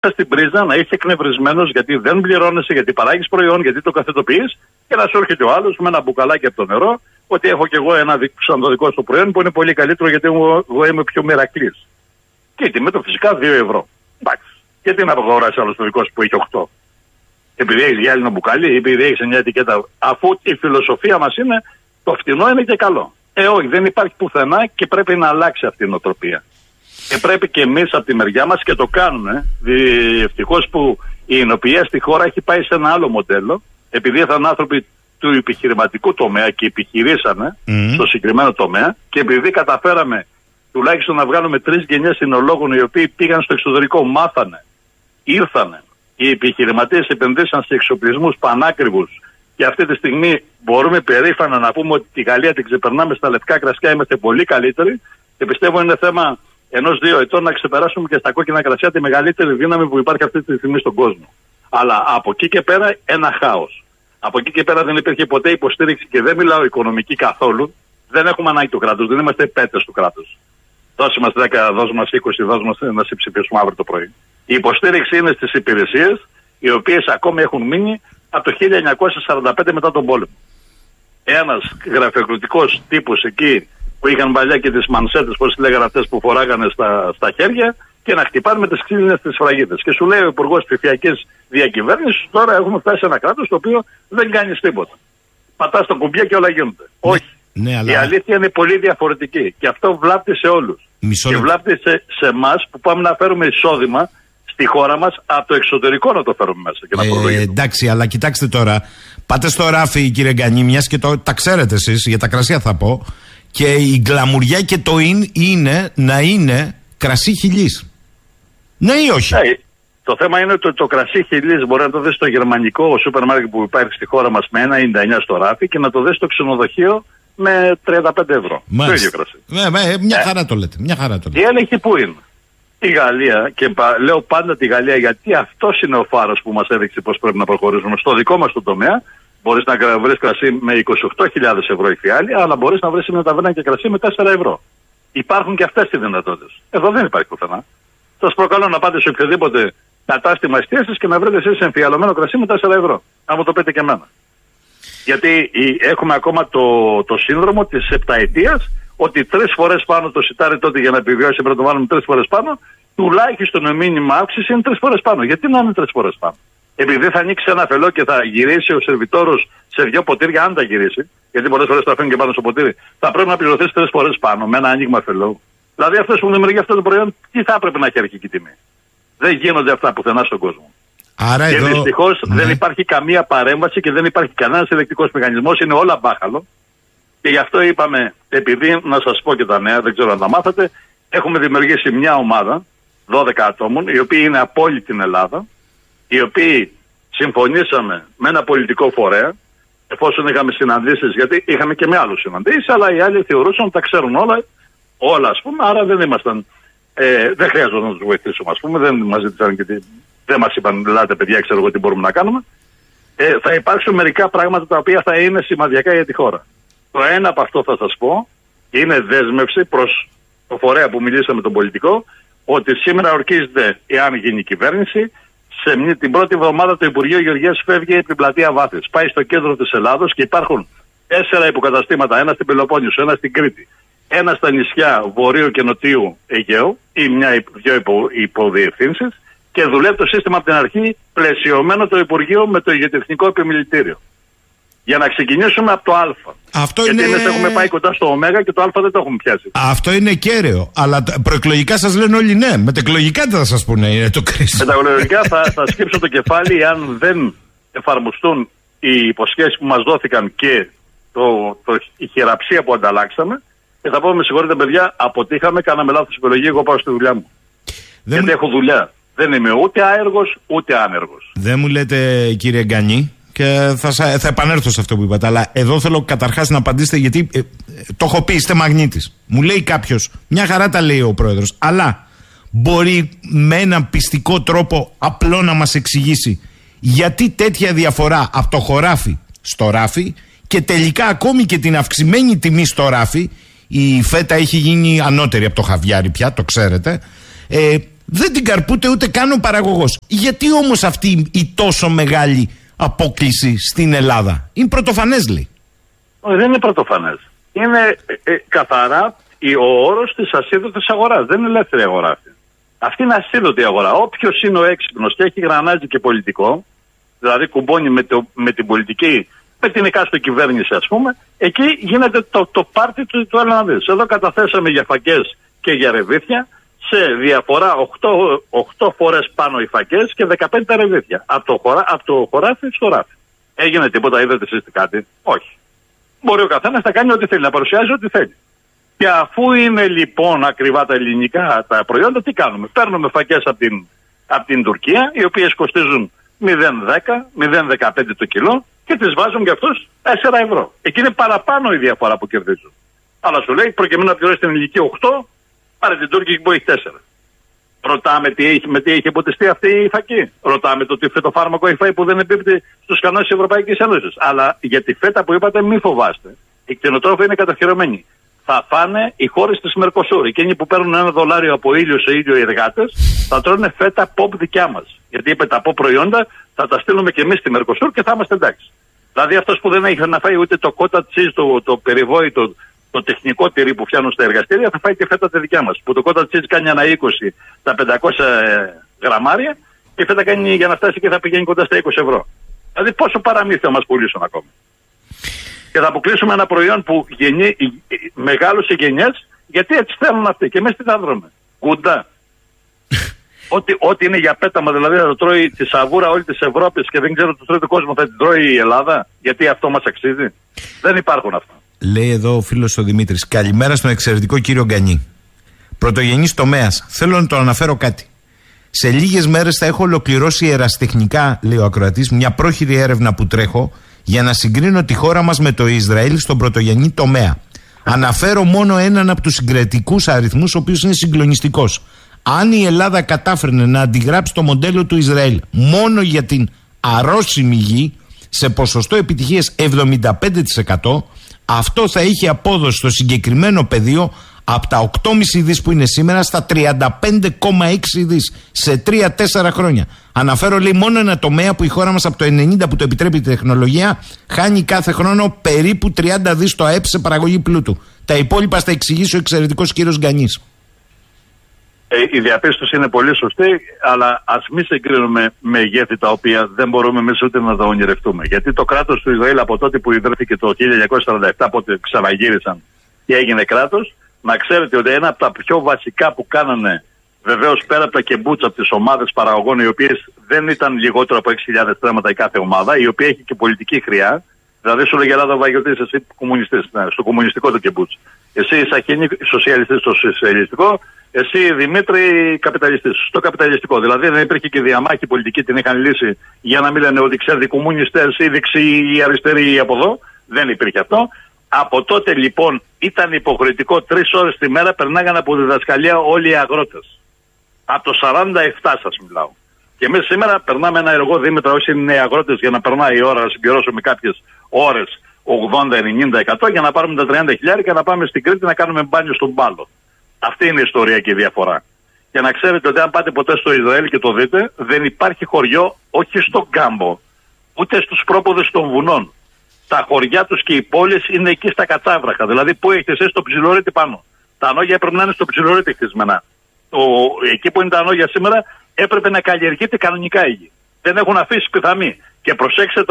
στην πρίζα να είσαι εκνευρισμένος γιατί δεν πληρώνεσαι, γιατί παράγεις προϊόν, γιατί το καθετοποιείς και να σου έρχεται ο άλλος με ένα μπουκαλάκι από το νερό ότι έχω κι εγώ ένα δικό στο προϊόν που είναι πολύ καλύτερο γιατί εγώ είμαι πιο μερακλής. Και η τιμή του φυσικά 2 ευρώ. Εντάξει. Γιατί να αγοράσει άλλο το δικό σου που έχει 8. Επειδή έχει γυάλινο μπουκάλι, επειδή έχει μια ετικέτα. Αφού η φιλοσοφία μας είναι το φτηνό είναι και καλό. Όχι, δεν υπάρχει πουθενά και πρέπει να αλλάξει αυτή η νοοτροπία. Και πρέπει και εμείς από τη μεριά μας και το κάνουμε. Ευτυχώς που η εινοποιία στη χώρα έχει πάει σε ένα άλλο μοντέλο. Επειδή ήταν άνθρωποι του επιχειρηματικού τομέα και επιχειρήσαμε στο συγκεκριμένο τομέα και επειδή καταφέραμε τουλάχιστον να βγάλουμε 3 γενιές εινολόγων οι οποίοι πήγαν στο εξωτερικό, μάθανε, ήρθανε. Οι επιχειρηματίες επενδύσαν σε εξοπλισμούς πανάκριβους και αυτή τη στιγμή μπορούμε περήφανα να πούμε ότι τη Γαλλία την ξεπερνάμε στα λευκά κρασιά, είμαστε πολύ καλύτεροι και πιστεύω είναι θέμα 1-2 ετών να ξεπεράσουμε και στα κόκκινα κρασιά τη μεγαλύτερη δύναμη που υπάρχει αυτή τη στιγμή στον κόσμο. Αλλά από εκεί και πέρα ένα χάος. Από εκεί και πέρα δεν υπήρχε ποτέ υποστήριξη και δεν μιλάω οικονομική καθόλου. Δεν έχουμε ανάγκη του κράτους, δεν είμαστε πέτες του κράτους. Δώσε μας 10, δώσε μας 20, δώσε μας να σε ψηφίσουμε αύριο το πρωί. Η υποστήριξη είναι στις υπηρεσίες, οι οποίες ακόμη έχουν μείνει από το 1945 μετά τον πόλεμο. Ένας γραφειοκρατικός τύπος εκεί που είχαν παλιά και τις μανσέτες, πώς λέγανε αυτές που φοράγανε στα χέρια, και να χτυπάνε με τις ξύλινες τις σφραγίδες. Και σου λέει ο Υπουργός Ψηφιακής Διακυβέρνησης, τώρα έχουμε φτάσει σε ένα κράτος το οποίο δεν κάνει τίποτα. Πατάς τα κουμπιά και όλα γίνονται. Ναι, όχι. Ναι, αλλά... Η αλήθεια είναι πολύ διαφορετική. Και αυτό βλάπτει σε όλους. Και βλάπτει σε εμάς που πάμε να φέρουμε εισόδημα στη χώρα μας από το εξωτερικό να το φέρουμε μέσα. Και να προλογίσουμε. Εντάξει, αλλά κοιτάξτε τώρα. Πάτε στο ράφι, κύριε Γκανή, μιας και τα ξέρετε εσείς, για τα κρασιά θα πω. Και η γκλαμουριά και το είναι να είναι κρασί χιλής. Ναι ή όχι? Το θέμα είναι ότι το κρασί χιλής μπορεί να το δεις στο γερμανικό σούπερ μάρκετ που υπάρχει στη χώρα μας με 1,99 στο ράφι και να το δεις στο ξενοδοχείο με 35 ευρώ. Το ίδιο κρασί. Μια χαρά το λέτε. Η έλεγχη πού είναι? Η Γαλλία, και λέω πάντα τη Γαλλία γιατί αυτός είναι ο φάρος που μας έδειξε πώς πρέπει να προχωρήσουμε. Στο δικό μας το τομέα μπορείς να βρεις κρασί με 28.000 ευρώ η φιάλη, αλλά μπορείς να βρεις μια ταβέρνα και κρασί με 4 ευρώ. Υπάρχουν και αυτές οι δυνατότητες. Εδώ δεν υπάρχει πουθενά. Σας προκαλώ να πάτε σε οποιοδήποτε κατάστημα εστίασης και να βρείτε εσείς εμφιαλωμένο κρασί με 4 ευρώ. Να μου το πείτε και εμένα. Γιατί έχουμε ακόμα το σύνδρομο της επταετίας, ότι 3 φορές πάνω το σιτάρι τότε για να επιβιώσει πρέπει να το βάλουμε 3 φορές πάνω, τουλάχιστον η μήνυμα αύξηση είναι 3 φορές πάνω. Γιατί να είναι 3 φορές πάνω? Επειδή θα ανοίξει ένα φελό και θα γυρίσει ο σερβιτόρος σε 2 ποτήρια, αν τα γυρίσει, γιατί πολλές φορές το αφήνουν και πάνω στο ποτήρι, θα πρέπει να πληρωθείς 3 φορές πάνω με ένα άνοιγμα φελό. Δηλαδή αυτός που δημιουργεί αυτό το προϊόν, τι θα έπρεπε να έχει αρχική τιμή? Δεν γίνονται αυτά πουθενά στον κόσμο. Άρα και δυστυχώς δεν υπάρχει καμία παρέμβαση και δεν υπάρχει κανένας ελεκτικός μηχανισμός, είναι όλα μπάχαλο. Και γι' αυτό είπαμε, επειδή να σας πω και τα νέα, δεν ξέρω αν τα μάθατε, έχουμε δημιουργήσει μια ομάδα 12 ατόμων, οι οποίοι είναι από όλη την Ελλάδα, οι οποίοι συμφωνήσαμε με ένα πολιτικό φορέα, εφόσον είχαμε συναντήσεις, γιατί είχαμε και με άλλους συναντήσεις, αλλά οι άλλοι θεωρούσαν ότι τα ξέρουν όλα ας πούμε, άρα δεν ήμασταν, δεν χρειαζόταν να τους βοηθήσουμε, ας πούμε, δεν μας ζήτησαν και δεν μας είπαν, ελάτε παιδιά, ξέρω εγώ τι μπορούμε να κάνουμε. Θα υπάρξουν μερικά πράγματα τα οποία θα είναι σημαδιακά για τη χώρα. Το ένα από αυτό θα σας πω, είναι δέσμευση προς το φορέα που μιλήσαμε τον πολιτικό, ότι σήμερα ορκίζεται, εάν γίνει η κυβέρνηση, την πρώτη εβδομάδα το Υπουργείο Γεωργίας φεύγει από την πλατεία Βάθης. Πάει στο κέντρο της Ελλάδος και υπάρχουν 4 υποκαταστήματα, ένα στην Πελοπόννησο, ένα στην Κρήτη, ένα στα νησιά Βορείου και Νοτιού Αιγαίου ή 2 υποδιευθύνσεις και δουλεύει το σύστημα από την αρχή πλαισιωμένο το Υπουργείο με το ηγετευτικό επιμελητήριο. Για να ξεκινήσουμε από το Α. Γιατί εμείς έχουμε πάει κοντά στο Ω και το Α δεν το έχουμε πιάσει. Αυτό είναι κέραιο. Αλλά προεκλογικά σας λένε όλοι ναι. Μετεκλογικά τι θα σας πούνε, είναι το κρίσιμο. Μετεκλογικά θα σκύψω το κεφάλι αν δεν εφαρμοστούν οι υποσχέσεις που μας δόθηκαν και η χειραψία που ανταλλάξαμε. Και θα πω με συγχωρείτε παιδιά, αποτύχαμε, κάναμε λάθος επιλογή, εγώ πάω στη δουλειά μου. Γιατί έχω δουλειά. Δεν είμαι ούτε άεργος ούτε άνεργος. Δεν μου λέτε κύριε Γκανή. Και θα επανέλθω σε αυτό που είπατε. Αλλά εδώ θέλω καταρχάς να απαντήσετε, γιατί το έχω πει, είστε μαγνήτης. Μου λέει κάποιος, μια χαρά τα λέει ο πρόεδρος, αλλά μπορεί με έναν πιστικό τρόπο απλό να μας εξηγήσει γιατί τέτοια διαφορά από το χωράφι στο ράφι και τελικά ακόμη και την αυξημένη τιμή στο ράφι, η φέτα έχει γίνει ανώτερη από το χαβιάρι πια, το ξέρετε. Δεν την καρπούται ούτε καν ο παραγωγός. Γιατί όμως αυτή η τόσο μεγάλη απόκλιση στην Ελλάδα? Είναι πρωτοφανές, λέει. Δεν είναι πρωτοφανές. Είναι καθαρά ο όρος της ασίδωτης αγοράς. Δεν είναι ελεύθερη αγορά αυτή. Αυτή είναι ασίδωτη αγορά. Όποιος είναι ο έξυπνος και έχει γρανάζει και πολιτικό, δηλαδή κουμπώνει με την πολιτική, με την εκάστοτε κυβέρνηση, ας πούμε, εκεί γίνεται το πάρτι του έλα να δεις. Εδώ καταθέσαμε για φακές και για ρεβίθια σε διαφορά 8 φορές πάνω οι φακές και 15 τα ρεβίθια. Από το χωράφι στο ράφι. Έγινε τίποτα, είδατε εσείς κάτι? Όχι. Μπορεί ο καθένας να κάνει ό,τι θέλει, να παρουσιάζει ό,τι θέλει. Και αφού είναι λοιπόν ακριβά τα ελληνικά τα προϊόντα, τι κάνουμε? Παίρνουμε φακές από την Τουρκία, οι οποίες κοστίζουν 0,10, 0,15 το κιλό και τις βάζουν για αυτούς 4 ευρώ. Εκεί είναι παραπάνω η διαφορά που κερδίζουν. Αλλά σου λέει, προκειμένου να πληρώσει την ελληνική 8, πάρε την Τουρκική που έχει 4. Ρωτάμε με τι έχει ποτιστεί αυτή η φακή. Ρωτάμε το τι φυτοφάρμακο έχει φάει που δεν εμπίπτει στους κανόνες της Ευρωπαϊκής Ένωσης. Αλλά για τη φέτα που είπατε, μην φοβάστε. Οι κτηνοτρόφοι είναι κατοχυρωμένοι. Θα φάνε οι χώρες της Μερκοσούρ. Εκείνοι που παίρνουν $1 από ήλιο σε ήλιο οι εργάτες, θα τρώνε φέτα pop δικιά μας. Γιατί είπε τα pop προϊόντα θα τα στείλουμε και εμείς στη Μερκοσούρ και θα είμαστε εντάξει. Δηλαδή αυτός που δεν έχει να φάει ούτε το cottage cheese, το περιβόητο, το τεχνικό τυρί που φτιάχνουν στα εργαστήρια, θα φάει και φέτα τη δικιά μας. Που το cottage cheese κάνει ένα 20 τα 500 γραμμάρια και η φέτα κάνει για να φτάσει και θα πηγαίνει κοντά στα 20 ευρώ. Δηλαδή πόσο παραμύθι θα μας πουλήσουν ακόμη. Και θα αποκλείσουμε ένα προϊόν που μεγάλωσε γενιές, γιατί έτσι θέλουν αυτοί. Και εμείς τι θα βρούμε? Κούντα. Ό,τι είναι για πέταμα, δηλαδή θα το τρώει τη σαβούρα όλη της Ευρώπης και δεν ξέρω το τρώει του κόσμου, θα την τρώει η Ελλάδα, γιατί αυτό μας αξίζει? Δεν υπάρχουν αυτά. Λέει εδώ ο φίλος ο Δημήτρης, καλημέρα στον εξαιρετικό κύριο Γκανή. Πρωτογενής τομέας. Θέλω να το αναφέρω κάτι. Σε λίγες μέρες θα έχω ολοκληρώσει ερασιτεχνικά, λέει ο ακροατής, μια πρόχειρη έρευνα που τρέχω για να συγκρίνω τη χώρα μας με το Ισραήλ στον πρωτογενή τομέα. Αναφέρω μόνο έναν από τους συγκριτικούς αριθμούς, ο οποίος είναι συγκλονιστικός. Αν η Ελλάδα κατάφερνε να αντιγράψει το μοντέλο του Ισραήλ μόνο για την αρρώσιμη γη, σε ποσοστό επιτυχίας 75%, αυτό θα είχε απόδοση στο συγκεκριμένο πεδίο από τα 8,5 δις που είναι σήμερα στα 35,6 δις σε 3-4 χρόνια. Αναφέρω, λέει, μόνο ένα τομέα που η χώρα μας από το 90 που το επιτρέπει η τεχνολογία χάνει κάθε χρόνο περίπου 30 δις το ΑΕΠ σε παραγωγή πλούτου. Τα υπόλοιπα θα εξηγήσει ο εξαιρετικός κύριος Γκανής. Η διαπίστωση είναι πολύ σωστή, αλλά ας μην συγκρίνουμε μεγέθη τα οποία δεν μπορούμε εμείς ούτε να τα ονειρευτούμε. Γιατί το κράτος του Ισραήλ από τότε που ιδρύθηκε το 1947, πότε ξαναγύρισαν και έγινε κράτος, να ξέρετε ότι ένα από τα πιο βασικά που κάνανε, βεβαίως πέρα από τα κεμπούτσα, από τις ομάδες παραγωγών, οι οποίες δεν ήταν λιγότερο από 6.000 στρέμματα η κάθε ομάδα, η οποία έχει και πολιτική χρειά. Δηλαδή σου λέγε Ελλάδα Βαγιωτής, εσύ κομμουνιστής, στο κομμουνιστικό το κεμπούτς. Εσύ Σαχίνη, σοσιαλιστής στο σοσιαλιστικό. Εσύ Δημήτρη, καπιταλιστής στο καπιταλιστικό. Δηλαδή δεν υπήρχε και διαμάχη πολιτική, την είχαν λύσει για να μην λένε ότι ξέρετε κομμουνιστές ή δεξιοί ή αριστεροί από εδώ. Δεν υπήρχε αυτό. Από τότε λοιπόν ήταν υποχρεωτικό 3 ώρες τη μέρα περνάγανε από διδασκαλία όλοι οι αγρότες. Από το 47 σας μιλάω. Και εμείς σήμερα περνάμε ένα εργό, Δήμητρα, όσοι είναι αγρότες, για να περνάει η ώρα, να συμπληρώσουμε κάποιες ώρες 80-90% για να πάρουμε τα 30.000 και να πάμε στην Κρήτη να κάνουμε μπάνιο στον Πάλο. Αυτή είναι η ιστορία και η διαφορά. Και να ξέρετε ότι αν πάτε ποτέ στο Ισραήλ και το δείτε, δεν υπάρχει χωριό, όχι στον κάμπο, ούτε στους πρόποδες των βουνών. Τα χωριά τους και οι πόλεις είναι εκεί στα κατσάβραχα. Δηλαδή, πού έχετε εσείς το ψιλορίτι πάνω? Τα ανώγια πρέπει να είναι στο ψιλορίτι χτισμένα. Εκεί που είναι τα ανώγια σήμερα, έπρεπε να καλλιεργείται κανονικά η γη. Δεν έχουν αφήσει πιθαμή. Και προσέξτε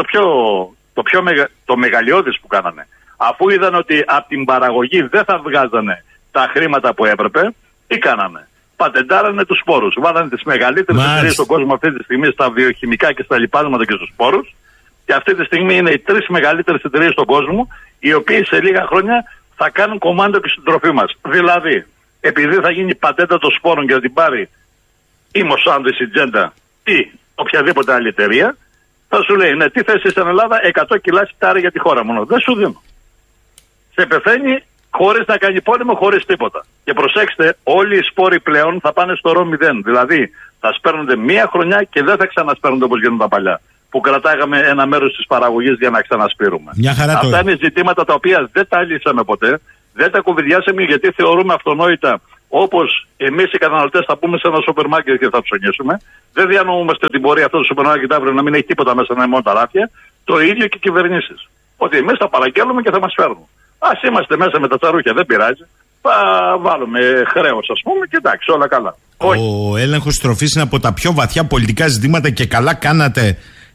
το μεγαλειώδης που κάνανε. Αφού είδαν ότι από την παραγωγή δεν θα βγάζανε τα χρήματα που έπρεπε, τι κάνανε? Πατεντάρανε τους σπόρους. Βάλανε τις μεγαλύτερες εταιρείες στον κόσμο αυτή τη στιγμή στα βιοχημικά και στα λιπάσματα και στους σπόρους. Και αυτή τη στιγμή είναι οι 3 μεγαλύτερες εταιρείες στον κόσμο, οι οποίες σε λίγα χρόνια θα κάνουν κομμάτι και στην τροφή μας. Δηλαδή, επειδή θα γίνει πατέντα των σπόρων και θα την πάρει η Monsanto, η Syngenta ή οποιαδήποτε άλλη εταιρεία, θα σου λέει, ναι, τι θες στην Ελλάδα, 100 κιλά σιτάρι για τη χώρα μόνο. Δεν σου δίνω. Σε πεθαίνει χωρίς να κάνει πόλεμο, χωρίς τίποτα. Και προσέξτε, όλοι οι σπόροι πλέον θα πάνε στο ρο 0. Δηλαδή, θα σπέρνονται 1 χρονιά και δεν θα ξανασπέρνονται όπως γίνονται τα παλιά. Που κρατάγαμε ένα μέρος της παραγωγής για να ξανασπείρουμε. Αυτά είναι ζητήματα τα οποία δεν τα λύσαμε ποτέ. Δεν τα κουβεντιάσαμε γιατί θεωρούμε αυτονόητα όπως εμείς οι καταναλωτές θα πούμε σε ένα σούπερ μάρκετ και θα ψωνίσουμε, δεν διανοούμαστε την πορεία αυτό το σούπερ μάρκετ αύριο να μην έχει τίποτα μέσα, να είναι μόνο τα ράφια. Το ίδιο και οι κυβερνήσεις. Ότι εμείς θα παραγγέλνουμε και θα μας φέρνουν. Ας είμαστε μέσα με τα τσαρούχια, δεν πειράζει. Θα βάλουμε χρέος, ας πούμε, και εντάξει, όλα καλά. Ο έλεγχος τροφής είναι από τα πιο βαθιά πολιτικά ζητήματα και καλά κάνατε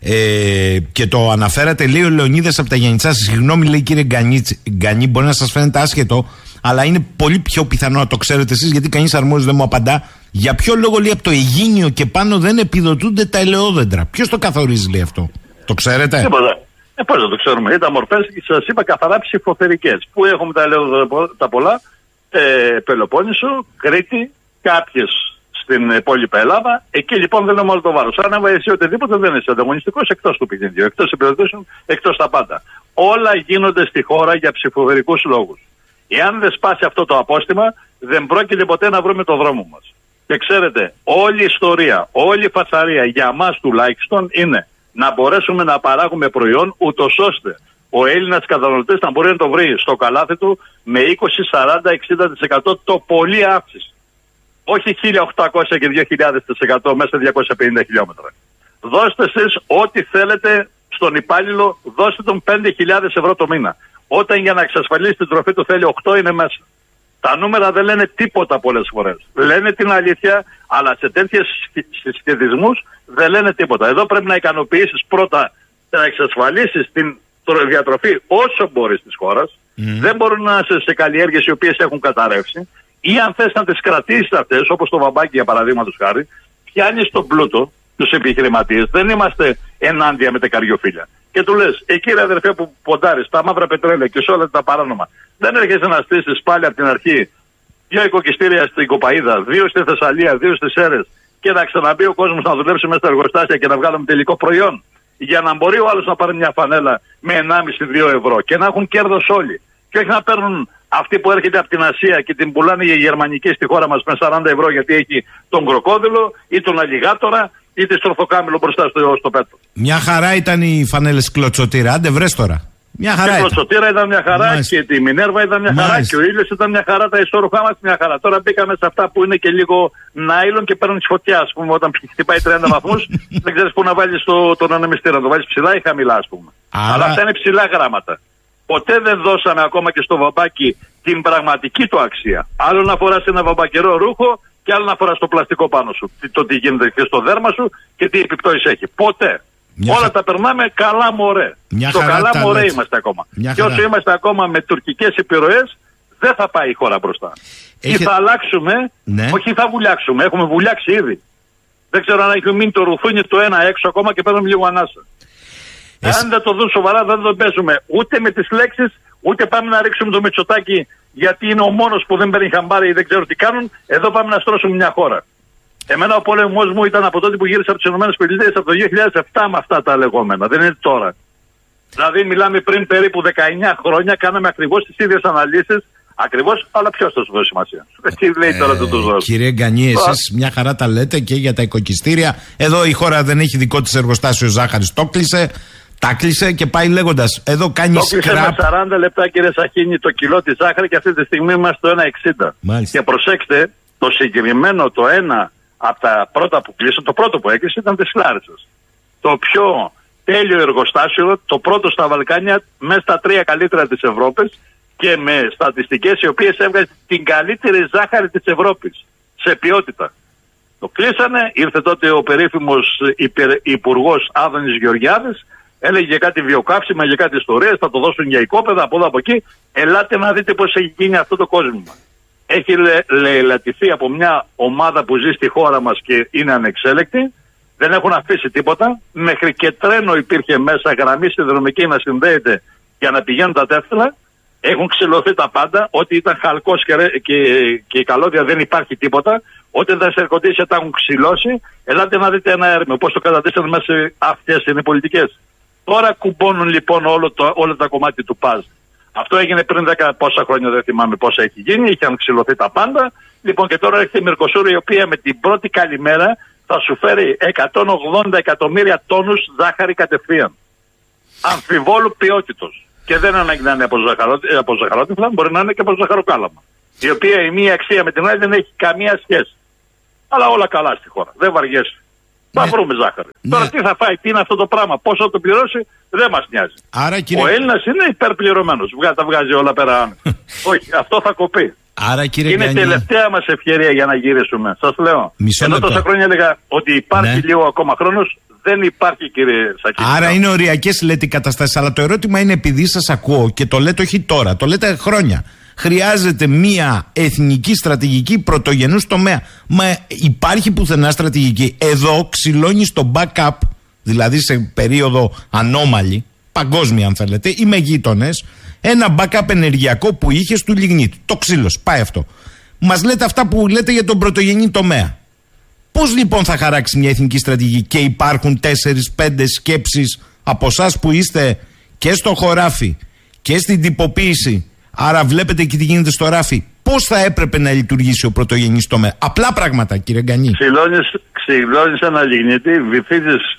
και το αναφέρατε. Λέει ο Λεωνίδας από τα Γιαννιτσά, συγγνώμη, λέει κύριε Γκανή, μπορεί να σας φαίνεται άσχετο, αλλά είναι πολύ πιο πιθανό να το ξέρετε εσείς, γιατί κανείς αρμόδιος δεν μου απαντά. Για ποιο λόγο, λέει, από το Αιγίνιο και πάνω δεν επιδοτούνται τα ελαιόδεντρα? Ποιος το καθορίζει, λέει, αυτό? Το ξέρετε? Τίποτα. Πώς δεν το ξέρουμε. Ήταν μορφές, σας είπα, καθαρά ψηφοθερικές. Πού έχουμε τα ελαιόδεντρα τα πολλά? Πελοπόννησο, Κρήτη, κάποιες στην υπόλοιπα Ελλάδα. Εκεί λοιπόν δεν είναι όλο το βάρος. Αν έβαλε εσύ οτιδήποτε, δεν είσαι ανταγωνιστικός, εκτός του παιχνιδιού, εκτός επιδοτήσεων, εκτός τα πάντα. Όλα γίνονται στη χώρα για ψηφοθερικούς λόγους. Εάν δεν σπάσει αυτό το απόστημα, δεν πρόκειται ποτέ να βρούμε το δρόμο μας. Και ξέρετε, όλη η ιστορία, όλη η φασαρία για μας τουλάχιστον είναι να μπορέσουμε να παράγουμε προϊόν, ούτως ώστε ο Έλληνας καταναλωτής να μπορεί να το βρει στο καλάθι του με 20, 40, 60% το πολύ αύξηση. Όχι 1.800 και 2.000% μέσα σε 250 χιλιόμετρα. Δώστε εσείς ό,τι θέλετε στον υπάλληλο, δώστε τον 5.000 ευρώ το μήνα. Όταν για να εξασφαλίσει την τροφή του θέλει 8, είναι μέσα. Τα νούμερα δεν λένε τίποτα πολλές φορές. Λένε την αλήθεια, αλλά σε τέτοιες συσχετισμούς δεν λένε τίποτα. Εδώ πρέπει να ικανοποιήσεις πρώτα, να εξασφαλίσεις την διατροφή όσο μπορείς της χώρας. Δεν μπορούν να είσαι σε καλλιέργειες οι οποίες έχουν καταρρεύσει. Ή αν θες να τις κρατήσεις αυτές, όπως το βαμπάκι για παραδείγματος χάρη, πιάνεις τον πλούτο, τους επιχειρηματίες. Δεν είμαστε ενάντια με τα καριοφύλια. Και του λες, κύριε αδερφέ που ποντάρεις τα μαύρα πετρέλαια και σε όλα τα παράνομα, δεν έρχεσαι να στήσεις πάλι από την αρχή 2 οικοκυστήρια στην Κοπαΐδα, 2 στη Θεσσαλία, 2 στις Σέρρες και να ξαναμπεί ο κόσμος να δουλέψει μέσα στα εργοστάσια και να βγάλουμε τελικό προϊόν? Για να μπορεί ο άλλος να πάρει μια φανέλα με 1,5-2 ευρώ και να έχουν κέρδος όλοι. Και όχι να παίρνουν αυτοί που έρχεται από την Ασία και την πουλάνε για γερμανική στη χώρα μας με 40 ευρώ γιατί έχει τον κροκόδιλο ή τον αλιγάτορα ή τη στροφοκάμιλο μπροστά στο πέτρο. Μια χαρά ήταν οι φανέλες Κλωτσοτήρα, άντε βρες τώρα. Μια χαρά. Και η Κλωτσοτήρα ήταν μια χαρά. Μάλιστα. Και τη Μινέρβα ήταν μια χαρά. Και ο ήλιος ήταν μια χαρά. Τα ισόρουχά μας μια χαρά. Τώρα μπήκαμε σε αυτά που είναι και λίγο νάιλον και παίρνουν τη φωτιά. Ας πούμε, όταν χτυπάει 30 βαθμούς, δεν ξέρεις πού να βάλεις τον ανεμιστήρα. Να το βάλεις ψηλά ή χαμηλά, ας πούμε. Αλλά αυτά είναι ψηλά γράμματα. Ποτέ δεν δώσαμε ακόμα και στο βαμπάκι την πραγματική του αξία. Άλλο να φοράς ένα βαμπακερό ρούχο και άλλο να φοράς το πλαστικό πάνω σου. Το τι γίνεται και στο δέρμα σου και τι επιπτώσεις έχει. Ποτέ. Όλα τα περνάμε καλά μωρέ. Στο καλά μωρέ είμαστε ακόμα. Και όσο είμαστε ακόμα με τουρκικές επιρροές, δεν θα πάει η χώρα μπροστά. Ή θα αλλάξουμε, όχι θα βουλιάξουμε. Έχουμε βουλιάξει ήδη. Δεν ξέρω αν έχει μείνει το ρουφούνι το ένα έξω ακόμα και παίρνουμε λίγο ανάσα. Αν δεν το δουν σοβαρά, δεν το παίζουμε ούτε με τις λέξεις, ούτε πάμε να ρίξουμε το Μητσοτάκη γιατί είναι ο μόνος που δεν παίρνει χαμπάρι ή δεν ξέρω τι κάνουν. Εδώ πάμε να στρώσουμε μια χώρα. Εμένα ο πόλεμος μου ήταν από τότε που γύρισα από τις ΗΠΑ από το 2007 με αυτά τα λεγόμενα. Δεν είναι τώρα. Δηλαδή μιλάμε πριν περίπου 19 χρόνια, κάναμε ακριβώς τις ίδιες αναλύσεις. Ακριβώς, αλλά ποιος θα σου δώσει σημασία? Τι λέει τώρα το δώσει? Κύριε Γκανή, εσείς μια χαρά τα λέτε και για τα οικοκυστήρια. Εδώ η χώρα δεν έχει δικό της εργοστάσιο ζάχαρης. Το κλείσε. Τα κλείσε και πάει λέγοντας. Εδώ κάνει σκράπ. Με 40 λεπτά, κύριε Σαχίνη, το κιλό της ζάχαρη και αυτή τη στιγμή είμαστε στο 1,60. Και προσέξτε, το συγκεκριμένο, το ένα από τα πρώτα που κλείσε, το πρώτο που έκλεισε ήταν της Λάρισσας. Το πιο τέλειο εργοστάσιο, το πρώτο στα Βαλκάνια, μέσα στα 3 καλύτερα της Ευρώπης και με στατιστικές οι οποίες έβγαζε την καλύτερη ζάχαρη της Ευρώπης σε ποιότητα. Το κλείσανε, ήρθε τότε ο περίφημος υπουργός Άδωνης Γεωργιάδης. Έλεγε κάτι βιοκαύσιμα, για κάτι ιστορίες, θα το δώσουν για οικόπεδα από εδώ από εκεί. Ελάτε να δείτε πώς έχει γίνει αυτό το κόσμο. Έχει λαιλατηθεί από μια ομάδα που ζει στη χώρα μας και είναι ανεξέλεκτη. Δεν έχουν αφήσει τίποτα. Μέχρι και τρένο υπήρχε μέσα, γραμμή συνδρομική να συνδέεται για να πηγαίνουν τα τέφτυλα. Έχουν ξυλωθεί τα πάντα. Ό,τι ήταν χαλκός και καλώδια δεν υπάρχει τίποτα. Ό,τι δεν σε ερκοντήσια τα έχουν ξυλώσει. Ελάτε να δείτε ένα έρμεο. Πώς το κατατήσανε μέσα. Αυτές είναι οι πολιτικές. Τώρα κουμπώνουν λοιπόν όλο τα κομμάτι του ΠΑΖ. Αυτό έγινε πριν 10 πόσα χρόνια, δεν θυμάμαι πόσα έχει γίνει, είχαν ξυλωθεί τα πάντα. Λοιπόν και τώρα έρχεται η Μερκοσούρ, η οποία με την πρώτη καλημέρα θα σου φέρει 180 εκατομμύρια τόνους ζάχαρη κατευθείαν. Αμφιβόλου ποιότητος. Και δεν ανάγκη να είναι από ζαχαρότυφλα, μπορεί να είναι και από ζαχαροκάλαμα. Η οποία η μία αξία με την άλλη δεν έχει καμία σχέση. Αλλά όλα καλά στη χώρα. Δεν βαριέσαι. Θα βρούμε ζάχαρη. Τώρα τι θα φάει, τι είναι αυτό το πράγμα, πόσο θα το πληρώσει, δεν μας νοιάζει. Άρα, κύριε... Ο Έλληνας είναι υπερπληρωμένος. Τα βγάζει όλα πέρα. Όχι, αυτό θα κοπεί. Άρα, κύριε είναι Γκανή... τελευταία μας ευκαιρία για να γυρίσουμε. Σας λέω. Ενώ τόσα χρόνια έλεγα ότι υπάρχει λίγο ακόμα χρόνος, δεν υπάρχει, κύριε Σακίνη. Άρα είναι οριακές, λέτε, οι καταστάσεις. Αλλά το ερώτημα είναι, επειδή σας ακούω και το λέτε όχι τώρα, το λέτε χρόνια. Χρειάζεται μια εθνική στρατηγική πρωτογενούς τομέα. Μα υπάρχει πουθενά στρατηγική? Εδώ ξυλώνει στο backup, δηλαδή σε περίοδο ανώμαλη, παγκόσμια αν θέλετε, ή με γείτονες, ένα backup ενεργειακό που είχε του λιγνίτη. Το ξύλος, πάει αυτό. Μας λέτε αυτά που λέτε για τον πρωτογενή τομέα. Πώς λοιπόν θα χαράξει μια εθνική στρατηγική? Και υπάρχουν 4-5 σκέψεις από εσάς που είστε και στο χωράφι και στην τυποποίηση. Άρα βλέπετε και τι γίνεται στο ράφι. Πώς θα έπρεπε να λειτουργήσει ο πρωτογενής τομέα? Απλά πράγματα, κύριε Γκανή. Ξυλώνεις ένα λιγνίτη, βυθίζεις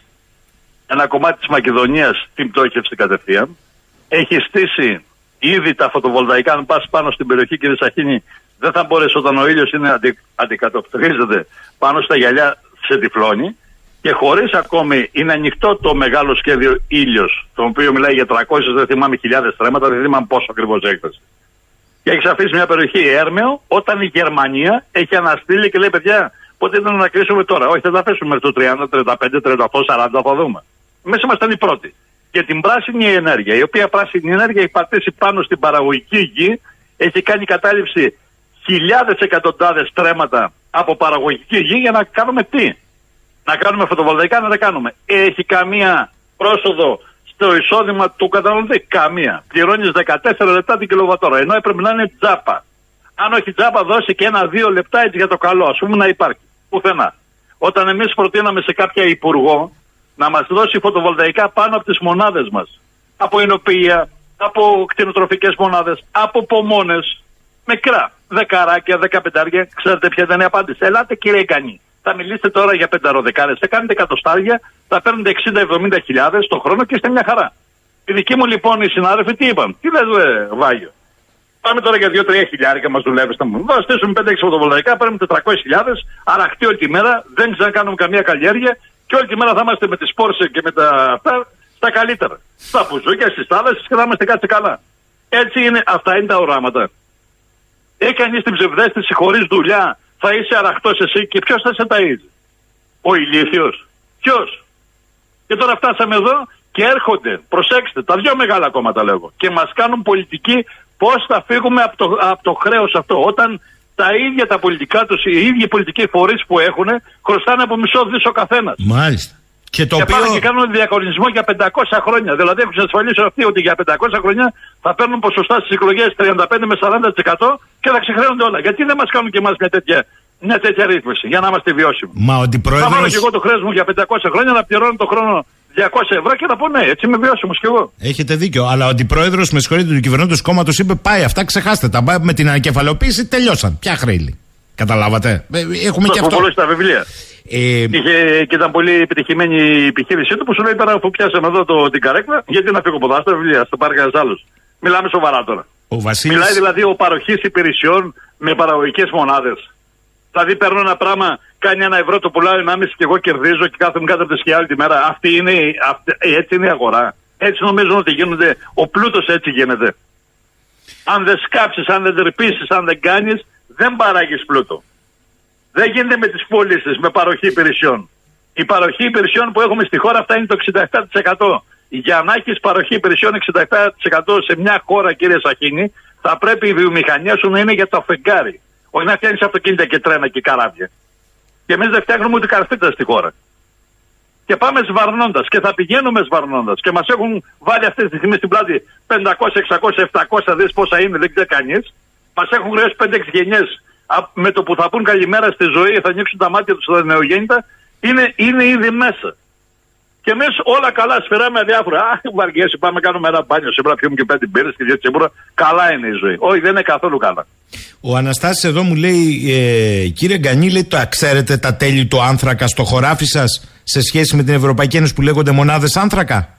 ένα κομμάτι της Μακεδονίας, την πτώχευση κατευθείαν. Έχει στήσει ήδη τα φωτοβολταϊκά. Αν πας πάνω στην περιοχή, κύριε Σαχίνη, δεν θα μπορέσει, όταν ο ήλιος αντικατοπτρίζεται πάνω στα γυαλιά, σε τυφλώνει. Και χωρίς ακόμη είναι ανοιχτό το μεγάλο σχέδιο Ήλιος, το οποίο μιλάει για 300, δεν θυμάμαι, χιλιάδες στρέμματα, δεν θυμάμαι πόσο ακριβώς έκταση. Και έχει αφήσει μια περιοχή έρμεο, όταν η Γερμανία έχει αναστείλει και λέει: παιδιά, πότε ήταν να κλείσουμε τώρα? Όχι, θα τα αφήσουμε μέχρι το 30, 35, 38, 40, θα δούμε. Εμείς ήμασταν οι πρώτοι. Και την πράσινη ενέργεια, η οποία πράσινη ενέργεια έχει πατήσει πάνω στην παραγωγική γη, έχει κάνει κατάληψη χιλιάδες εκατοντάδες στρέμματα από παραγωγική γη για να κάνουμε τι? Να κάνουμε φωτοβολταϊκά, να τα κάνουμε. Έχει καμία πρόσοδο στο εισόδημα του καταναλωτή? Καμία. Πληρώνεις 14 λεπτά την κιλοβατόρα, ενώ έπρεπε να είναι τζάπα. Αν όχι τζάπα, δώσει και 1-2 λεπτά έτσι για το καλό, ας πούμε, να υπάρχει. Πουθενά. Όταν εμείς προτείναμε σε κάποια υπουργό να μας δώσει φωτοβολταϊκά πάνω από τις μονάδες μας, από εινοποιεία, από κτηνοτροφικές μονάδες, από πομόνες, μικρά, 10, 15, ξέρετε ποια ήταν η απάντηση? Ελάτε, κύριε Γκανή. Θα μιλήσετε τώρα για πενταροδεκάρες, θα κάνετε εκατοστάρια, θα παίρνετε 60-70 χιλιάδες το χρόνο και είστε μια χαρά. Οι δικοί μου λοιπόν οι συνάδελφοι τι είπαν? Τι λες, Βάγιο? Πάμε τώρα για 2-3 χιλιάρικα, μας δουλεύετε. Θα στήσουμε 5-6 φωτοβολταϊκά, παίρνουμε 400.000, αραχτεί όλη τη μέρα, δεν ξανακάνουμε καμία καλλιέργεια και όλη τη μέρα θα είμαστε με τις Πόρσε και με τα αυτά στα καλύτερα. Στα μπουζούκια, στις θάλασσες και θα είμαστε κάτσε καλά. Έτσι είναι, αυτά είναι τα οράματα. Έκανες την ψευδαίσθηση χωρίς δουλειά. Θα είσαι αραχτός εσύ και ποιος θα σε ταΐζει? Ο ηλίθιος? Ποιος? Και τώρα φτάσαμε εδώ και έρχονται, προσέξτε, τα δύο μεγάλα κόμματα λέγω, και μας κάνουν πολιτική πώς θα φύγουμε από το χρέος αυτό. Όταν τα ίδια τα πολιτικά τους, οι ίδιοι πολιτικοί φορείς που έχουν, χρωστάνε από μισό δις ο καθένας. Μάλιστα. Και πάνε και κάνουν διακανονισμό για 500 χρόνια. Δηλαδή έχουν εξασφαλίσει αυτοί ότι για 500 χρόνια θα παίρνουν ποσοστά στις εκλογές 35 με 40% και θα ξεχρέονται όλα. Γιατί δεν μας κάνουν και εμάς μια τέτοια ρύθμιση για να είμαστε βιώσιμοι? Μα ο αντιπρόεδρος... Θα βάλω και εγώ το χρέος μου για 500 χρόνια να πληρώνω το χρόνο 200 ευρώ και να πω ναι, έτσι είμαι βιώσιμος κι εγώ. Έχετε δίκιο. Αλλά ο αντιπρόεδρος, με συγχωρείτε, του κυβερνώντος κόμματος είπε: πάει αυτά, ξεχάστε τα. Με την ανακεφαλαιοποίηση τελειώσαν. Ποια χρέη? Καταλάβατε. Έχουμε και αυτό. Στα βιβλία. Και ήταν πολύ επιτυχημένη η επιχείρησή του που σου λέει: τώρα αφού πιάσαμε εδώ την καρέκλα, γιατί να φύγω από εδώ? Στα βιβλία, θα πάρει κανένα άλλο. Μιλάμε σοβαρά τώρα. Μιλάει δηλαδή ο παροχής υπηρεσιών με παραγωγικές μονάδες. Δηλαδή παίρνω ένα πράγμα, κάνει 1 ευρώ, το πουλάω 1,5 και εγώ κερδίζω και κάθομαι κάτω από τη σκιά όλη τη μέρα. Έτσι είναι η αγορά. Έτσι νομίζουν ότι γίνονται. Ο πλούτος έτσι γίνεται. Αν δεν σκάψεις, αν δεν τρυπήσεις, αν δεν κάνεις, δεν παράγεις πλούτο. Δεν γίνεται με τις πωλήσεις, με παροχή υπηρεσιών. Η παροχή υπηρεσιών που έχουμε στη χώρα αυτά είναι το 67%. Για να έχεις παροχή υπηρεσιών 67% σε μια χώρα, κύριε Σαχίνη, θα πρέπει η βιομηχανία σου να είναι για το φεγγάρι. Όχι να φτιάχνεις αυτοκίνητα και τρένα και καράβια. Και εμείς δεν φτιάχνουμε ούτε καρφίτσα στη χώρα. Και πάμε σβαρνώντας και θα πηγαίνουμε σβαρνώντας. Και μας έχουν βάλει αυτή τη στιγμή στην πλάτη 500, 600, 700 δις πόσα είναι, δεν ξέρει κανείς. Μας έχουν χρεώσει 5-6 γενιές. Με το που θα πούν καλημέρα στη ζωή, θα ανοίξουν τα μάτια τους στα νεογέννητα, είναι ήδη μέσα. Και εμείς όλα καλά σφυράμε αδιάφορα. Βαριέσαι, πάμε κάνουμε ένα μπάνιο. Σήμερα πιούμε και 5 μπύρες και 2 τσιμπούρα. Καλά είναι η ζωή. Όχι, δεν είναι καθόλου καλά. Ο Αναστάσης εδώ μου λέει: κύριε Γκανή, λέει, το ξέρετε τα τέλη του άνθρακα στο χωράφι σας σε σχέση με την Ευρωπαϊκή Ένωση που λέγονται μονάδες άνθρακα?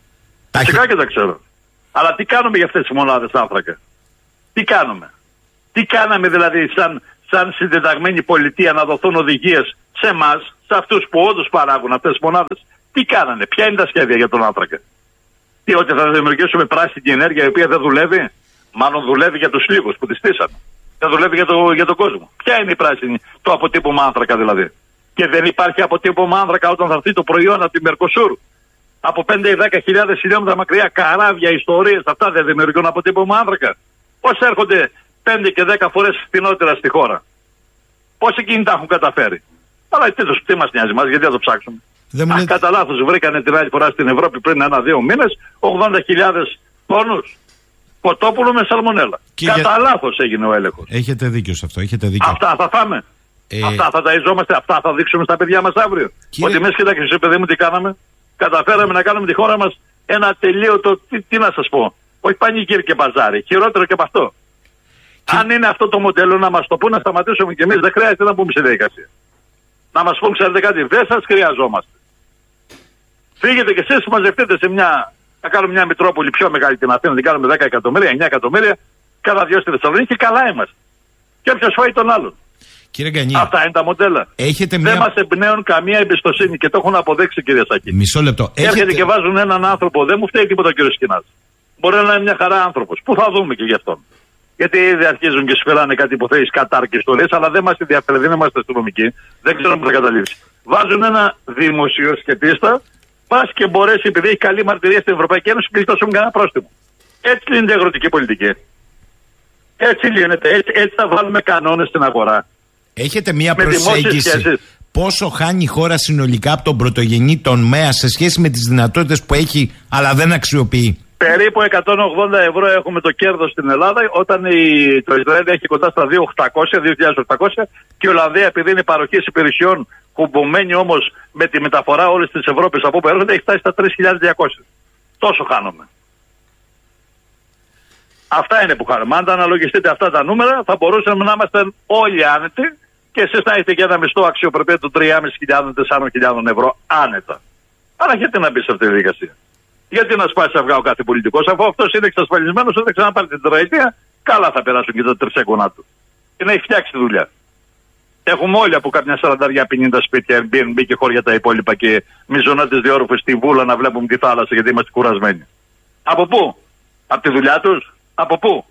Φυσικά και τα ξέρω. Αλλά τι κάνουμε για αυτές τις μονάδες άνθρακα? Τι κάνουμε? Τι κάναμε δηλαδή σαν συντεταγμένη πολιτεία να δοθούν οδηγίες σε εμάς, σε αυτούς που όντως παράγουν αυτές τις μονάδες? Τι κάνανε, ποια είναι τα σχέδια για τον άνθρακα? Τι, ότι θα δημιουργήσουμε πράσινη ενέργεια η οποία δεν δουλεύει? Μάλλον δουλεύει για τους λίγους που τη στήσανε. Δεν δουλεύει για τον κόσμο. Ποια είναι η πράσινη, το αποτύπωμα άνθρακα δηλαδή? Και δεν υπάρχει αποτύπωμα άνθρακα όταν θα έρθει το προϊόν από τη Μερκοσούρ. Από 5 ή 10.000 χιλιόμετρα μακριά, καράβια, ιστορίες, αυτά δεν δημιουργούν αποτύπωμα άνθρακα? Πώς έρχονται 5 και 10 φορές φθηνότερα στη χώρα? Πώς εκείνοι τα έχουν καταφέρει? Αλλά τι μας νοιάζει μας, γιατί θα το ψάξουμε? Κατά λάθος βρήκανε την άλλη φορά στην Ευρώπη πριν 1-2 μήνες 80.000 τόνους κοτόπουλο με σαλμονέλα. Κατά λάθος έγινε ο έλεγχος. Έχετε δίκιο σε αυτό. Έχετε δίκιο. Αυτά θα φάμε. Αυτά θα ταΐζόμαστε. Αυτά θα δείξουμε στα παιδιά μας αύριο. Ότι εμείς, κοιτάξτε, παιδί μου, τι κάναμε? Καταφέραμε να κάνουμε τη χώρα μας ένα ατελείωτο. Τι να σας πω? Όχι πανηγύρι και μπαζάρι. Χειρότερο και από αυτό. Αν είναι αυτό το μοντέλο, να μας το πούν, να σταματήσουμε κι εμείς. Δεν χρειάζεται να πούμε σε διαδικασία. Να μας πούν, ξέρετε κάτι, δεν σας χρειαζόμαστε. Φύγετε κι εσείς, μαζευτείτε να κάνουμε μια Μητρόπολη πιο μεγάλη την Αθήνα, την κάνουμε 10 εκατομμύρια, 9 εκατομμύρια, cada 2 στη Θεσσαλονίκη και καλά είμαστε. Και όποιος φάει τον άλλον. Κύριε Γκανή, αυτά είναι τα μοντέλα. Δεν μας εμπνέουν καμία εμπιστοσύνη και το έχουν αποδείξει, κύριε Σάκη. Μισό λεπτό. Έρχεται και βάζουν έναν άνθρωπο, δεν μου φταίει τίποτα ο κύριος Σκινάς. Μπορεί να είναι μια χαρά άνθρωπος. Πού θα δούμε και γι' αυτόν? Γιατί ήδη αρχίζουν και σφυράνε κάτι υποθέσεις κατάρκη ιστορίες, αλλά δεν μας ενδιαφέρει, δεν είμαστε αστυνομικοί, δεν ξέρουμε πού θα καταλήξει. Βάζουν ένα δημοσιοσκεπτίστα, πας και μπορέσει, επειδή έχει καλή μαρτυρία στην Ευρωπαϊκή Ένωση, και δεν κανένα πρόστιμο. Έτσι λύνεται η αγροτική πολιτική. Έτσι λύνεται. Έτσι θα βάλουμε κανόνες στην αγορά. Έχετε μία προσέγγιση πόσο χάνει η χώρα συνολικά από τον πρωτογενή τομέα σε σχέση με τις δυνατότητες που έχει, αλλά δεν αξιοποιεί? Περίπου 180 ευρώ έχουμε το κέρδος στην Ελλάδα, όταν το Ισραήλ έχει κοντά στα 2.800 και η Ολλανδία, επειδή είναι παροχής υπηρεσιών, κουμπωμένη όμως με τη μεταφορά όλης της Ευρώπης από όπου έρχονται, έχει φτάσει στα 3.200. Τόσο χάνουμε. Αυτά είναι που χάνουμε. Αν τα αναλογιστείτε αυτά τα νούμερα, θα μπορούσαμε να είμαστε όλοι άνετοι και εσείς να έχετε και ένα μισθό αξιοπρεπία των 3.500-4.000 ευρώ άνετα. Αλλά γιατί να μπει σε αυτή τη διαδικασία? Γιατί να σπάσει αυγά ο κάθε πολιτικός, αφού αυτός είναι εξασφαλισμένος ότι ξαναπάρει την τετραετία, καλά θα περάσουν και τα τρισέγγωνα του. Και να έχει φτιάξει τη δουλειά. Έχουμε όλοι από κάποια 40-50 σπίτια, Airbnb και χώρια τα υπόλοιπα και μιζονάτες διόρροφες στη Βούλα να βλέπουμε τη θάλασσα γιατί είμαστε κουρασμένοι. Από πού? Από τη δουλειά τους? Από πού?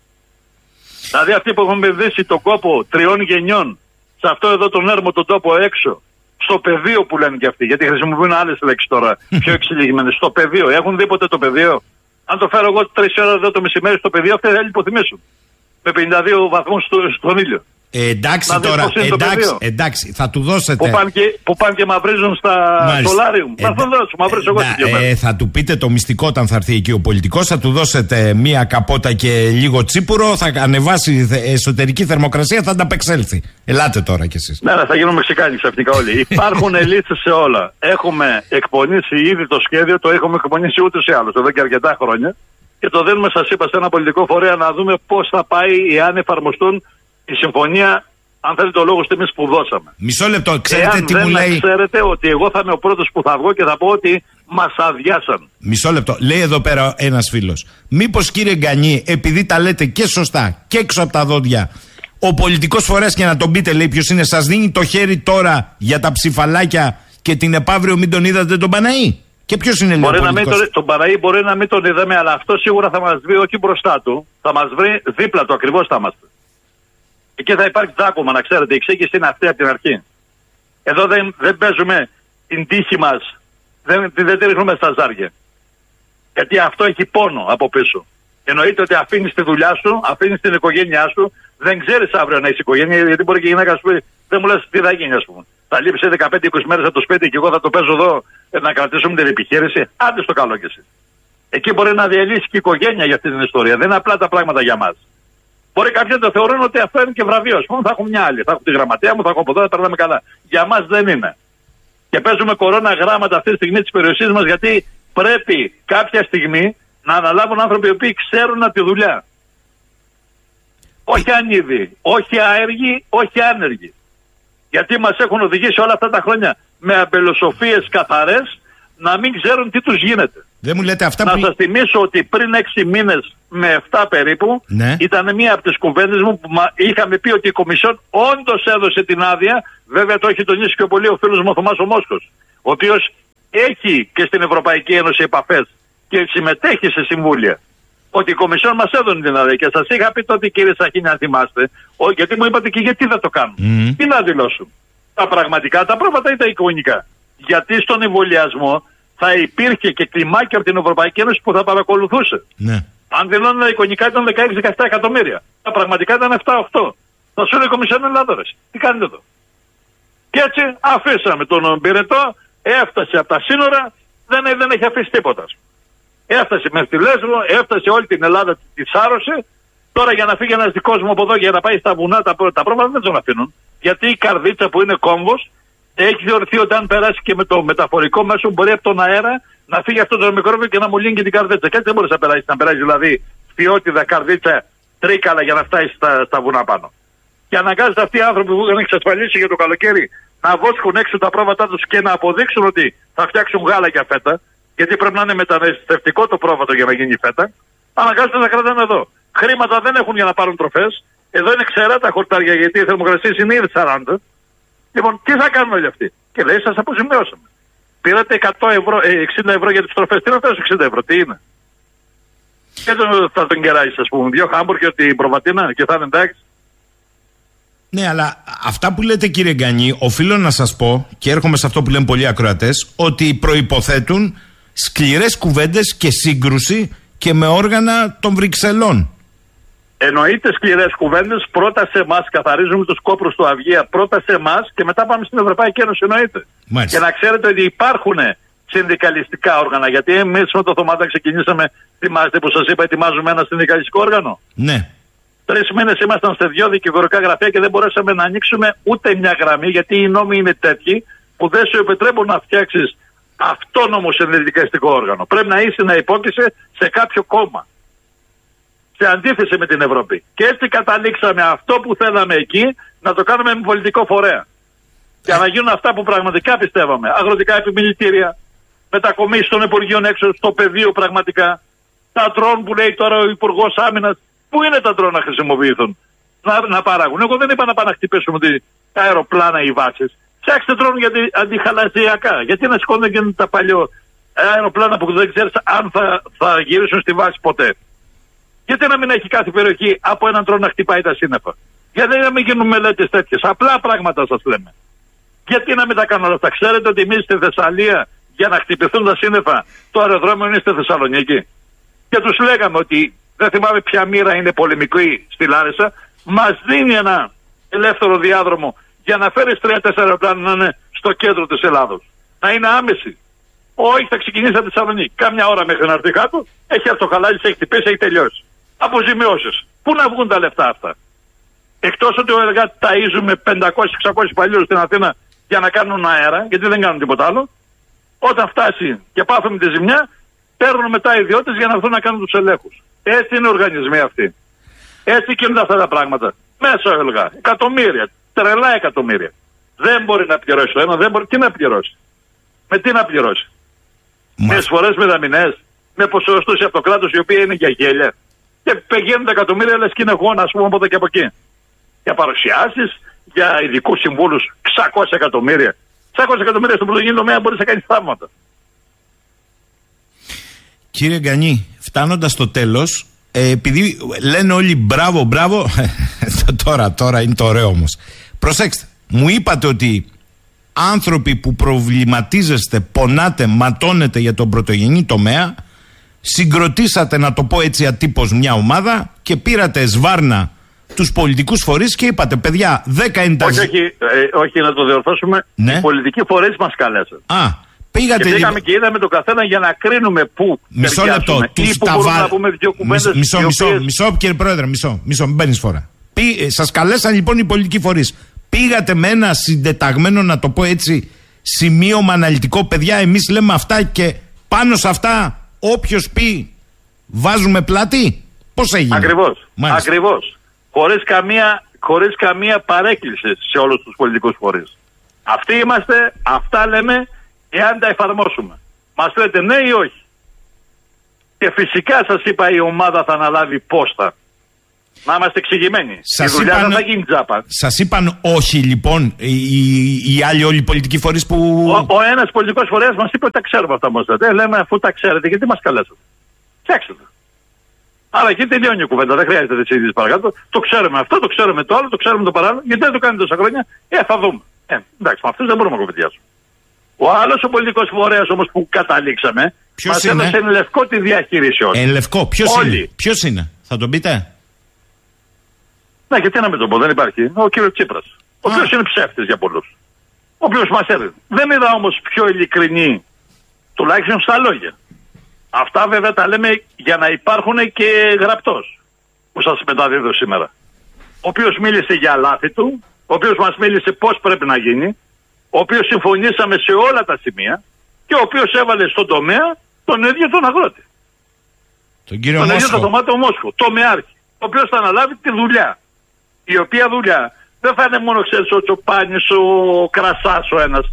Δηλαδή αυτοί που έχουν επενδύσει τον κόπο 3 γενιών σε αυτό εδώ τον έρμο τον τόπο έξω, στο πεδίο που λένε και αυτοί, γιατί χρησιμοποιούν άλλες λέξεις τώρα πιο εξελιγμένες. Στο πεδίο. Έχουν δει ποτέ το πεδίο? Αν το φέρω εγώ 3 ώρες εδώ το μεσημέρι στο πεδίο, αυτοί θα λιποθυμήσουν. Με 52 βαθμούς στον ήλιο. Εντάξει τώρα, εντάξει, θα του δώσετε. Που πάνε και μαυρίζουν στα σολάριουμ. Θα τον δώσω, μαυρίζω εγώ στην θα του πείτε το μυστικό όταν θα έρθει εκεί ο πολιτικός, θα του δώσετε μία καπότα και λίγο τσίπουρο, θα ανεβάσει εσωτερική θερμοκρασία, θα ανταπεξέλθει. Ελάτε τώρα κι εσείς. Ναι, θα γίνουμε Μεξικάνοι ξαφνικά όλοι. Υπάρχουν λύσεις σε όλα. Έχουμε εκπονήσει ήδη το σχέδιο, το έχουμε εκπονήσει ούτως ή άλλως εδώ και αρκετά χρόνια. Και το δίνουμε, σας είπα, σε ένα πολιτικό φορέα να δούμε πώς θα πάει εάν εφαρμοστούν η συμφωνία, αν θέλετε το λόγο, τιμής που δώσαμε. Μισό λεπτό, ξέρετε τι μου λέει? Ξέρετε ότι εγώ θα είμαι ο πρώτος που θα βγω και θα πω ότι μας αδειάσαν. Μισό λεπτό, λέει εδώ πέρα ένας φίλος. Μήπως, κύριε Γκανή, επειδή τα λέτε και σωστά και έξω από τα δόντια, ο πολιτικός φορέας, και να τον πείτε, λέει ποιος είναι, σας δίνει το χέρι τώρα για τα ψηφαλάκια και την επαύριο μην τον είδατε τον Παναή? Και ποιος είναι, λέει, τον Παναή μπορεί να μην τον είδαμε, αλλά αυτό σίγουρα θα μας βρει όχι μπροστά του, θα μας βρει δίπλα του, ακριβώς θα είμαστε. Εκεί θα υπάρχει τσάκωμα, να ξέρετε. Η εξήγηση είναι αυτή από την αρχή. Εδώ δεν παίζουμε την τύχη μας, δεν τη ρίχνουμε στα ζάρια. Γιατί αυτό έχει πόνο από πίσω. Εννοείται ότι αφήνεις τη δουλειά σου, αφήνεις την οικογένειά σου, δεν ξέρεις αύριο να έχεις οικογένεια, γιατί μπορεί και η γυναίκα σου πει, δεν μου λες τι θα γίνει, ας πούμε. Θα λείψει 15-20 μέρες από το σπίτι και εγώ θα το παίζω εδώ να κρατήσουμε την επιχείρηση. Άντε στο καλό κι εσύ. Εκεί μπορεί να διαλύσει και η οικογένεια για αυτή την ιστορία. Δεν είναι απλά τα πράγματα για μας. Μπορεί κάποιοι να το θεωρούν ότι αυτό είναι και βραβείο. Α πούμε, θα έχω μια άλλη. Θα έχω τη γραμματέα μου, θα έχω από εδώ, θα περνάμε καλά. Για μας δεν είναι. Και παίζουμε κορώνα γράμματα αυτή τη στιγμή τη περιοχή μας, γιατί πρέπει κάποια στιγμή να αναλάβουν άνθρωποι οι οποίοι ξέρουν από τη δουλειά. Όχι ανίδοι, όχι αέργοι, όχι άνεργοι. Γιατί μας έχουν οδηγήσει όλα αυτά τα χρόνια με αμπελοσοφίες καθαρές να μην ξέρουν τι τους γίνεται. Δεν μου λέτε αυτά να σας θυμίσω ότι πριν 6 μήνες με 7 περίπου. Ναι. Ήταν μία από τις κουβέντες μου που είχαμε πει ότι η Κομισιόν όντως έδωσε την άδεια. Βέβαια το έχει τονίσει πιο πολύ ο φίλος μου ο Θωμάς ο Μόσκος, ο οποίος έχει και στην Ευρωπαϊκή Ένωση επαφές και συμμετέχει σε συμβούλια. Ότι η Κομισιόν μας έδωνε την άδεια. Και σας είχα πει τότε, κύριε Σαχίνη, αν θυμάστε, γιατί μου είπατε και γιατί δεν το κάνουν. Τι να δηλώσουν. Τα πραγματικά, τα πρόβατα ή τα εικονικά. Γιατί στον εμβολιασμό θα υπήρχε και κλιμάκιο από την Ευρωπαϊκή Ένωση που θα παρακολουθούσε. Ναι. Αν δηλώνουν τα εικονικά ήταν 16-17 εκατομμύρια. Τα πραγματικά ήταν 7-8. Θα σου λέει η Κομισιόν Ελλάδορες. Τι κάνετε εδώ. Και έτσι αφήσαμε τον πυρετό, έφτασε από τα σύνορα, δεν έχει αφήσει τίποτα. Έφτασε μέχρι τη Λέσβο, έφτασε όλη την Ελλάδα, τη σάρωσε. Τώρα για να φύγει ένας δικός μου από εδώ για να πάει στα βουνά, τα πρόβατα δεν τον αφήνουν. Γιατί η καρδίτσα που είναι κόμβος έχει θεωρηθεί ότι αν περάσει και με το μεταφορικό μέσο μπορεί από τον αέρα να φύγει αυτό το μικρόβιο και να μου λύνει και την καρδίτσα. Και έτσι δεν μπορεί να περάσει δηλαδή φιότιδα, καρδίτσα, τρίκαλα για να φτάσει στα βουνά πάνω. Και αναγκάζονται αυτοί οι άνθρωποι που είχαν εξασφαλίσει για το καλοκαίρι να βόσκουν έξω τα πρόβατά τους και να αποδείξουν ότι θα φτιάξουν γάλα για φέτα, γιατί πρέπει να είναι μεταναστευτικό το πρόβατο για να γίνει φέτα. Αναγκάζονται να κρατάνε εδώ. Χρήματα δεν έχουν για να πάρουν τροφές. Εδώ είναι ξερά τα χορτάρια γιατί οι θερμοκρασίες είναι ήδη 40. Λοιπόν, τι θα κάνουν όλοι αυτοί. Και λέει, σας αποζημιώσαμε. Πήρατε 60 ευρώ για τις τροφές. Τι είναι αυτές 60 ευρώ, τι είναι. Και θα τον κεράσεις, ας πούμε, 2 χάμπουργκερ την προβατίνα και θα είναι εντάξει. Ναι, αλλά αυτά που λέτε, κύριε Γκανή, οφείλω να σας πω, και έρχομαι σε αυτό που λένε πολλοί ακροατές, ότι προϋποθέτουν σκληρές κουβέντες και σύγκρουση και με όργανα των Βρυξελών. Εννοείται σκληρές κουβέντες, πρώτα σε εμάς, καθαρίζουμε τους κόπρους του Αυγαία, πρώτα σε εμάς και μετά πάμε στην Ευρωπαϊκή Ένωση, εννοείται. Μάλιστα. Και να ξέρετε ότι υπάρχουν συνδικαλιστικά όργανα, γιατί εμείς με το Θωμάτα ξεκινήσαμε, θυμάστε που σας είπα, ετοιμάζουμε ένα συνδικαλιστικό όργανο. Ναι. 3 μήνες ήμασταν σε 2 δικηγορικά γραφεία και δεν μπορέσαμε να ανοίξουμε ούτε μια γραμμή, γιατί οι νόμοι είναι τέτοιοι που δεν σου επιτρέπουν να φτιάξεις αυτόνομο συνδικαλιστικό όργανο. Πρέπει να είσαι να υπόκεισαι σε κάποιο κόμμα. Σε αντίθεση με την Ευρώπη. Και έτσι καταλήξαμε αυτό που θέλαμε εκεί να το κάνουμε με πολιτικό φορέα. Για να γίνουν αυτά που πραγματικά πιστεύαμε. Αγροτικά επιμελητήρια, μετακομίσεις των Υπουργείων έξω στο πεδίο πραγματικά. Τα ντρόν που λέει τώρα ο Υπουργός Άμυνας. Πού είναι τα ντρόν να χρησιμοποιηθούν, να παράγουν. Εγώ δεν είπα να πάνε να χτυπήσουμε τα αεροπλάνα ή βάσεις. Φτιάξτε ντρόν για αντιχαλαζιακά. Γιατί να σηκώνουν και τα παλιό αεροπλάνα που δεν ξέρεις αν θα γυρίσουν στη βάση ποτέ. Γιατί να μην έχει κάθε περιοχή από έναν ντρόν να χτυπάει τα σύννεφα. Γιατί να μην γίνουν μελέτες τέτοιες. Απλά πράγματα σας λέμε. Γιατί να μην τα κάνουν όλα αυτά. Ξέρετε ότι εμείς στη Θεσσαλία για να χτυπηθούν τα σύννεφα το αεροδρόμιο είναι στη Θεσσαλονίκη. Και τους λέγαμε ότι δεν θυμάμαι ποια μοίρα είναι πολεμική στη Λάρισα, μας δίνει ένα ελεύθερο διάδρομο για να φέρεις 3-4 αεροπλάνα να είναι στο κέντρο της Ελλάδος. Να είναι άμεση. Όχι, θα ξεκινήσει από τη Θεσσαλονίκη. Κάμια ώρα μέχρι να έρθει κάτω, έχει έρθει το χαλάζι, έχει χτυπήσει, έχει τελειώσει. Αποζημιώσεις. Πού να βγουν τα λεφτά αυτά. Εκτός ότι ο εργάτης ταΐζουμε 500-600 παλιούς στην Αθήνα για να κάνουν αέρα, γιατί δεν κάνουν τίποτα άλλο. Όταν φτάσει και πάθουμε τη ζημιά, παίρνουν μετά οι ιδιώτες για να έρθουν να κάνουν τους ελέγχους. Έτσι είναι οι οργανισμοί αυτοί. Έτσι κινούνται αυτά τα πράγματα. Μέσα έλεγα. Εκατομμύρια. Τρελά εκατομμύρια. Δεν μπορεί να πληρώσει το ένα, δεν μπορεί. Τι να πληρώσει. Με τι να πληρώσει. Με εισφορές μηδαμινές. Με ποσοστούς από το κράτος οι οποίοι είναι για γέλια. Και πηγαίνουν τα εκατομμύρια, λες και είναι γόνα, ας πούμε, από εδώ και από εκεί. Για παρουσιάσεις, για ειδικούς συμβούλους, 600 εκατομμύρια. 600 εκατομμύρια στον πρωτογενή τομέα μπορεί να κάνει θαύματα. Κύριε Γκανή, φτάνοντας στο τέλος, επειδή λένε όλοι μπράβο, τώρα είναι το ωραίο όμως. Προσέξτε, μου είπατε ότι άνθρωποι που προβληματίζεστε, πονάτε, ματώνετε για τον πρωτογενή τομέα, συγκροτήσατε, να το πω έτσι ατύπως, μια ομάδα και πήρατε σβάρνα τους πολιτικούς φορείς και είπατε, παιδιά, 10 είναι τα... Όχι, να το διορθώσουμε. Ναι. Οι πολιτικοί φορείς μας καλέσαν. Πήγατε και πήγαμε και είδαμε τον καθένα για να κρίνουμε πού. Μισό λεπτό. Να πούμε δύο κουβέντες. Μισό, κύριε Πρόεδρε, μισό, μην μπαίνεις φορά. Σας καλέσαν λοιπόν οι πολιτικοί φορείς. Πήγατε με ένα συντεταγμένο, να το πω έτσι, σημείωμα αναλυτικό, παιδιά, εμείς λέμε αυτά και πάνω σε αυτά όποιος πει βάζουμε πλάτη. Πώς έγινε? Ακριβώς. Χωρίς καμία παρέκκληση σε όλους τους πολιτικούς φορείς. Αυτοί είμαστε, αυτά λέμε, εάν τα εφαρμόσουμε. Μας λέτε ναι ή όχι. Και φυσικά σας είπα η ομάδα θα αναλάβει πόστα. Να είμαστε εξηγημένοι. Η δουλειά δεν θα γίνει τζάπα. Σας είπαν όχι λοιπόν οι άλλοι όλοι οι πολιτικοί φορείς που... Ο ένας πολιτικός φορέας μας είπε ότι τα ξέρουμε αυτά μας. Λέμε αφού τα ξέρετε γιατί μας καλέσατε. Φτιάξτε τα. Άρα εκεί τελειώνει η κουβέντα. Δεν χρειάζεται να συζητήσει παρακάτω. Το ξέρουμε αυτό, το ξέρουμε το άλλο, το ξέρουμε το παράλληλο. Γιατί δεν το κάνετε τόσα χρόνια. Θα δούμε. Εντάξει, με αυτούς δεν μπορούμε να κουβεντιάσουμε. Ο άλλος ο πολιτικός φορέας όμως που καταλήξαμε. Μας έδωσε εν λευκό τη διαχείριση όλη. Εν λευκό, ποιος είναι, θα τον πείτε? Ναι, γιατί να μην τον πω, δεν υπάρχει. Ο κύριος Τσίπρας. Ο οποίος είναι ψεύτης για πολλούς. Ο οποίος μας έδινε. Δεν είδα όμως πιο ειλικρινή, τουλάχιστον στα λόγια. Αυτά βέβαια τα λέμε για να υπάρχουν και γραπτός, που σας μεταδίδω σήμερα. Ο οποίος μίλησε για λάθη του, ο οποίος μας μίλησε πώς πρέπει να γίνει, ο οποίος συμφωνήσαμε σε όλα τα σημεία και ο οποίος έβαλε στον τομέα τον ίδιο τον αγρότη. Τον κύριο Μόσχο. Τον ίδιο το δωμάτιο Μόσχο, το μεάρχη, ο οποίος θα αναλάβει τη δουλειά. Η οποία δουλειά δεν θα είναι μόνο ξέρεις ο Τσοπάνης, ο Κρασάς ο ένας.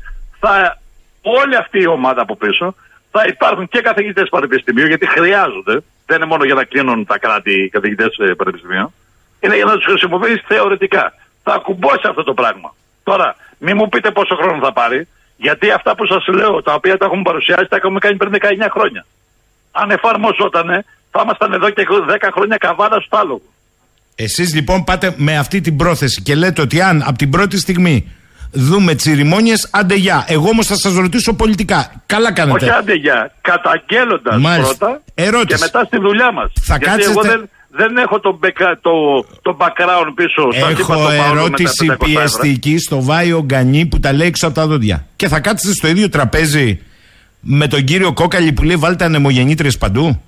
Όλη αυτή η ομάδα από πίσω θα υπάρχουν και καθηγητές πανεπιστημίου, γιατί χρειάζονται. Δεν είναι μόνο για να κλείνουν τα κράτη οι καθηγητές πανεπιστημίου. Είναι για να τους χρησιμοποιήσει θεωρητικά. Θα ακουμπώσει αυτό το πράγμα. Τώρα, μην μου πείτε πόσο χρόνο θα πάρει, γιατί αυτά που σας λέω, τα οποία τα έχουμε παρουσιάσει, τα έχουμε κάνει πριν 19 χρόνια. Αν εφαρμοζότανε, θα ήμασταν εδώ και 10 χρόνια καβάλα στο άλογο. Εσείς λοιπόν πάτε με αυτή την πρόθεση και λέτε ότι αν από την πρώτη στιγμή δούμε τσιριμόνιες, άντε γεια. Εγώ όμως θα σας ρωτήσω πολιτικά. Καλά κάνετε. Όχι άντε γεια. Καταγγέλλοντας πρώτα και μετά στη δουλειά μας. Θα γιατί κάτσετε... εγώ δεν έχω το background πίσω. Έχω ερώτηση πιεστική στο Βάιο Γκανί που τα λέει έξω από τα δόντια. Και θα κάτσετε στο ίδιο τραπέζι με τον κύριο Κόκαλη που λέει βάλτε ανεμογεννήτριες παντού?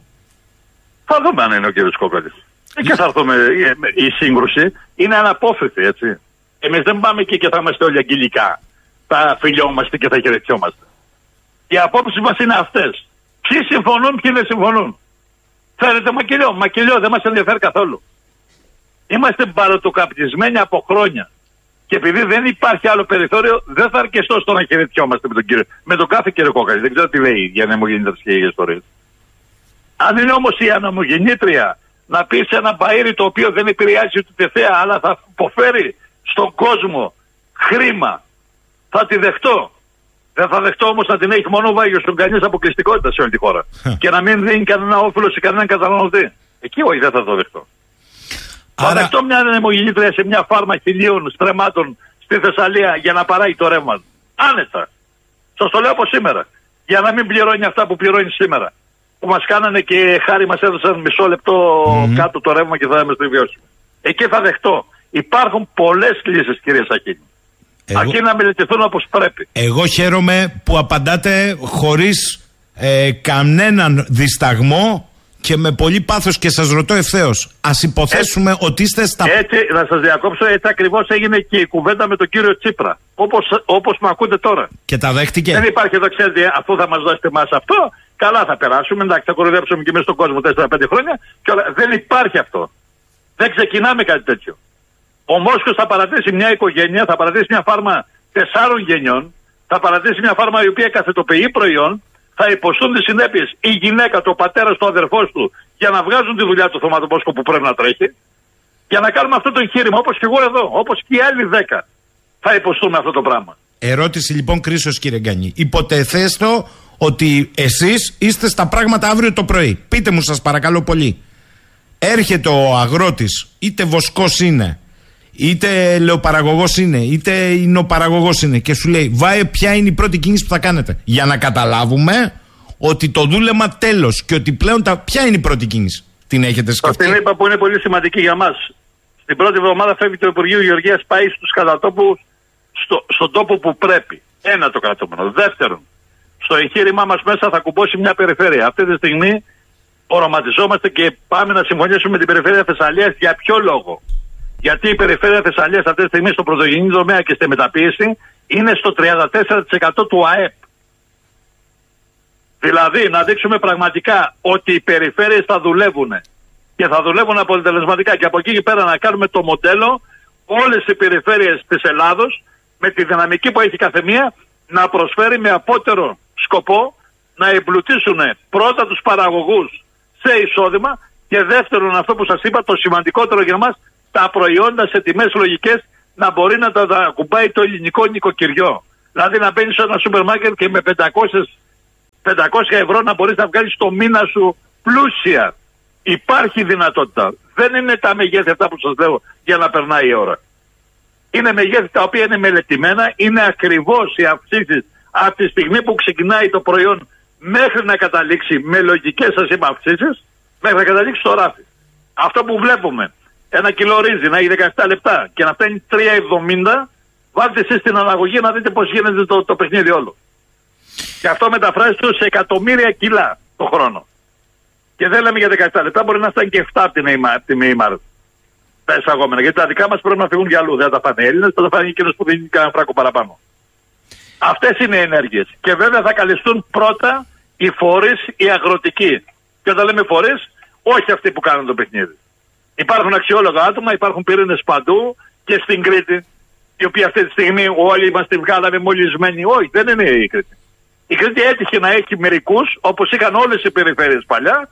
Θα δούμε αν είναι ο κύριος Κόκαλης. Και θα έρθουμε. Η σύγκρουση είναι αναπόφευκτη, έτσι. Εμείς δεν πάμε εκεί και θα είμαστε όλοι αγγελικά. Θα φιλιόμαστε και θα χαιρετιόμαστε. Οι απόψεις μας είναι αυτές. Ποιοι συμφωνούν, ποιοι δεν συμφωνούν. Φέρετε μακελιό. Μακελιό δεν μας ενδιαφέρει καθόλου. Είμαστε μπαρωτοκαπνισμένοι από χρόνια. Και επειδή δεν υπάρχει άλλο περιθώριο, δεν θα αρκεστώ στο να χαιρετιόμαστε με τον κάθε κύριο Κόκαλη. Δεν ξέρω τι λέει για ανεμογεννήτριες και για ιστορίες. Αν είναι όμως η ανεμογεννήτρια να πει σε ένα μπαΐρι το οποίο δεν επηρεάζει ούτε θέα, αλλά θα υποφέρει στον κόσμο χρήμα, θα τη δεχτώ. Δεν θα δεχτώ όμως να την έχει μόνο ο Βάγιος στον κανείς αποκλειστικότητα σε όλη τη χώρα. Και να μην δίνει κανένα όφελο σε κανέναν καταναλωτή. Εκεί όχι, δεν θα το δεχτώ. Θα δεχτώ μια ανεμογεννήτρια σε μια φάρμα 1.000 στρεμμάτων στη Θεσσαλία για να παράγει το ρεύμα. Άνετα. Σας το λέω από σήμερα. Για να μην πληρώνει αυτά που πληρώνει σήμερα. Που μας κάνανε και χάρη μας έδωσαν μισό λεπτό κάτω το ρεύμα και θα είμαστε βιώσιμοι. Εκεί θα δεχτώ. Υπάρχουν πολλές λύσεις, κύριε Σακίνη. Αρκεί να μελετηθούν όπως πρέπει. Εγώ χαίρομαι που απαντάτε χωρίς κανέναν δισταγμό και με πολύ πάθος και σας ρωτώ ευθέως. Ας υποθέσουμε ότι είστε στα... Έτσι, να σας διακόψω, έτσι ακριβώς έγινε και η κουβέντα με τον κύριο Τσίπρα. Όπως με ακούτε τώρα. Και τα δέχτηκε. Δεν υπάρχει εδώ, ξέρετε, αφού θα μας δώσετε εμάς αυτό, καλά θα περάσουμε, εντάξει, θα κοροϊδέψουμε και εμείς στον κόσμο 4-5 χρόνια. Και όλα. Δεν υπάρχει αυτό. Δεν ξεκινάμε κάτι τέτοιο. Ο Μόσχος θα παρατήσει μια οικογένεια, θα παρατήσει μια φάρμα 4 γενιών, θα παρατήσει μια φάρμα η οποία καθετοποιεί προϊόν, θα υποστούν τις συνέπειες η γυναίκα, το πατέρας, το αδερφός του για να βγάζουν τη δουλειά του Θωμάτου που πρέπει να τρέχει, για να κάνουμε αυτό το εγχείρημα, όπως και εγώ εδώ, όπως και οι άλλοι 10 θα υποστούμε αυτό το πράγμα. Ερώτηση λοιπόν κρίσος, κύριε Γκανί. Υποτεθέστο ότι εσείς είστε στα πράγματα αύριο το πρωί. Πείτε μου σας παρακαλώ πολύ. Έρχεται ο αγρότης, είτε βοσκός είναι, είτε λεοπαραγωγός είναι, είτε ινοπαραγωγός είναι και σου λέει Βάε, ποια είναι η πρώτη κίνηση που θα κάνετε? Για να καταλάβουμε ότι το δούλεμα τέλος και ότι πλέον ποια είναι η πρώτη κίνηση? Την έχετε σκεφτεί? Την είπα που είναι πολύ σημαντική για μας. Στην πρώτη εβδομάδα φεύγει το Υπουργείο Γεωργίας, πάει στους κατατόπους στον τόπο που πρέπει. Ένα το κρατούμενο. Δεύτερον, στο εγχείρημά μας μέσα θα κουμπώσει μια περιφέρεια. Αυτή τη στιγμή οραματιζόμαστε και πάμε να συμφωνήσουμε με την περιφέρεια Θεσσαλίας. Για ποιο λόγο? Γιατί η περιφέρεια Θεσσαλίας αυτή τη στιγμή στο πρωτογενή τομέα και στη μεταποίηση είναι στο 34% του ΑΕΠ. Δηλαδή να δείξουμε πραγματικά ότι οι περιφέρειες θα δουλεύουν και θα δουλεύουν αποτελεσματικά και από εκεί και πέρα να κάνουμε το μοντέλο όλες οι περιφέρειες της Ελλάδος με τη δυναμική που έχει καθεμία να προσφέρει με απότερο σκοπό να εμπλουτίσουν πρώτα τους παραγωγούς σε εισόδημα. Και δεύτερον, αυτό που σας είπα, το σημαντικότερο για μας, τα προϊόντα σε τιμές λογικές να μπορεί να τα ακουμπάει το ελληνικό νοικοκυριό. Δηλαδή να μπαίνεις σε ένα σούπερ μάρκετ και με 500 ευρώ να μπορείς να βγάλεις το μήνα σου πλούσια. Υπάρχει δυνατότητα. Δεν είναι τα μεγέθη αυτά που σας λέω για να περνάει η ώρα. Είναι μεγέθη τα οποία είναι μελετημένα, είναι ακριβώς οι αυξήσεις από τη στιγμή που ξεκινάει το προϊόν μέχρι να καταλήξει με λογικές σας είπα αυξήσεις, μέχρι να καταλήξει στο ράφι. Αυτό που βλέπουμε, ένα κιλό ρύζι να έχει 17 λεπτά και να φτάνει 3,70, βάλτε εσείς την αναγωγή να δείτε πώς γίνεται το παιχνίδι όλο. Και αυτό μεταφράζεται σε εκατομμύρια κιλά το χρόνο. Και δεν λέμε για 17 λεπτά, μπορεί να φτάνει και 7 από τη ΜΕΙΜΑΡ. Τα εισαγόμενα. Γιατί τα δικά μας πρέπει να φύγουν για αλλού. Δεν θα τα πάνε οι Έλληνες, θα τα πάνε εκείνους που δίνουν κανένα φράκο παραπάνω. Αυτές είναι οι ενέργειες. Και βέβαια θα καλυφθούν πρώτα οι φορείς, οι αγροτικοί. Και όταν λέμε φορείς, όχι αυτοί που κάνουν το παιχνίδι. Υπάρχουν αξιόλογα άτομα, υπάρχουν πυρήνες παντού και στην Κρήτη, η οποία αυτή τη στιγμή όλοι μας τη βγάλαμε μολυσμένοι. Όχι, δεν είναι η Κρήτη. Η Κρήτη έτυχε να έχει μερικούς, όπως είχαν όλες οι περιφέρειες παλιά,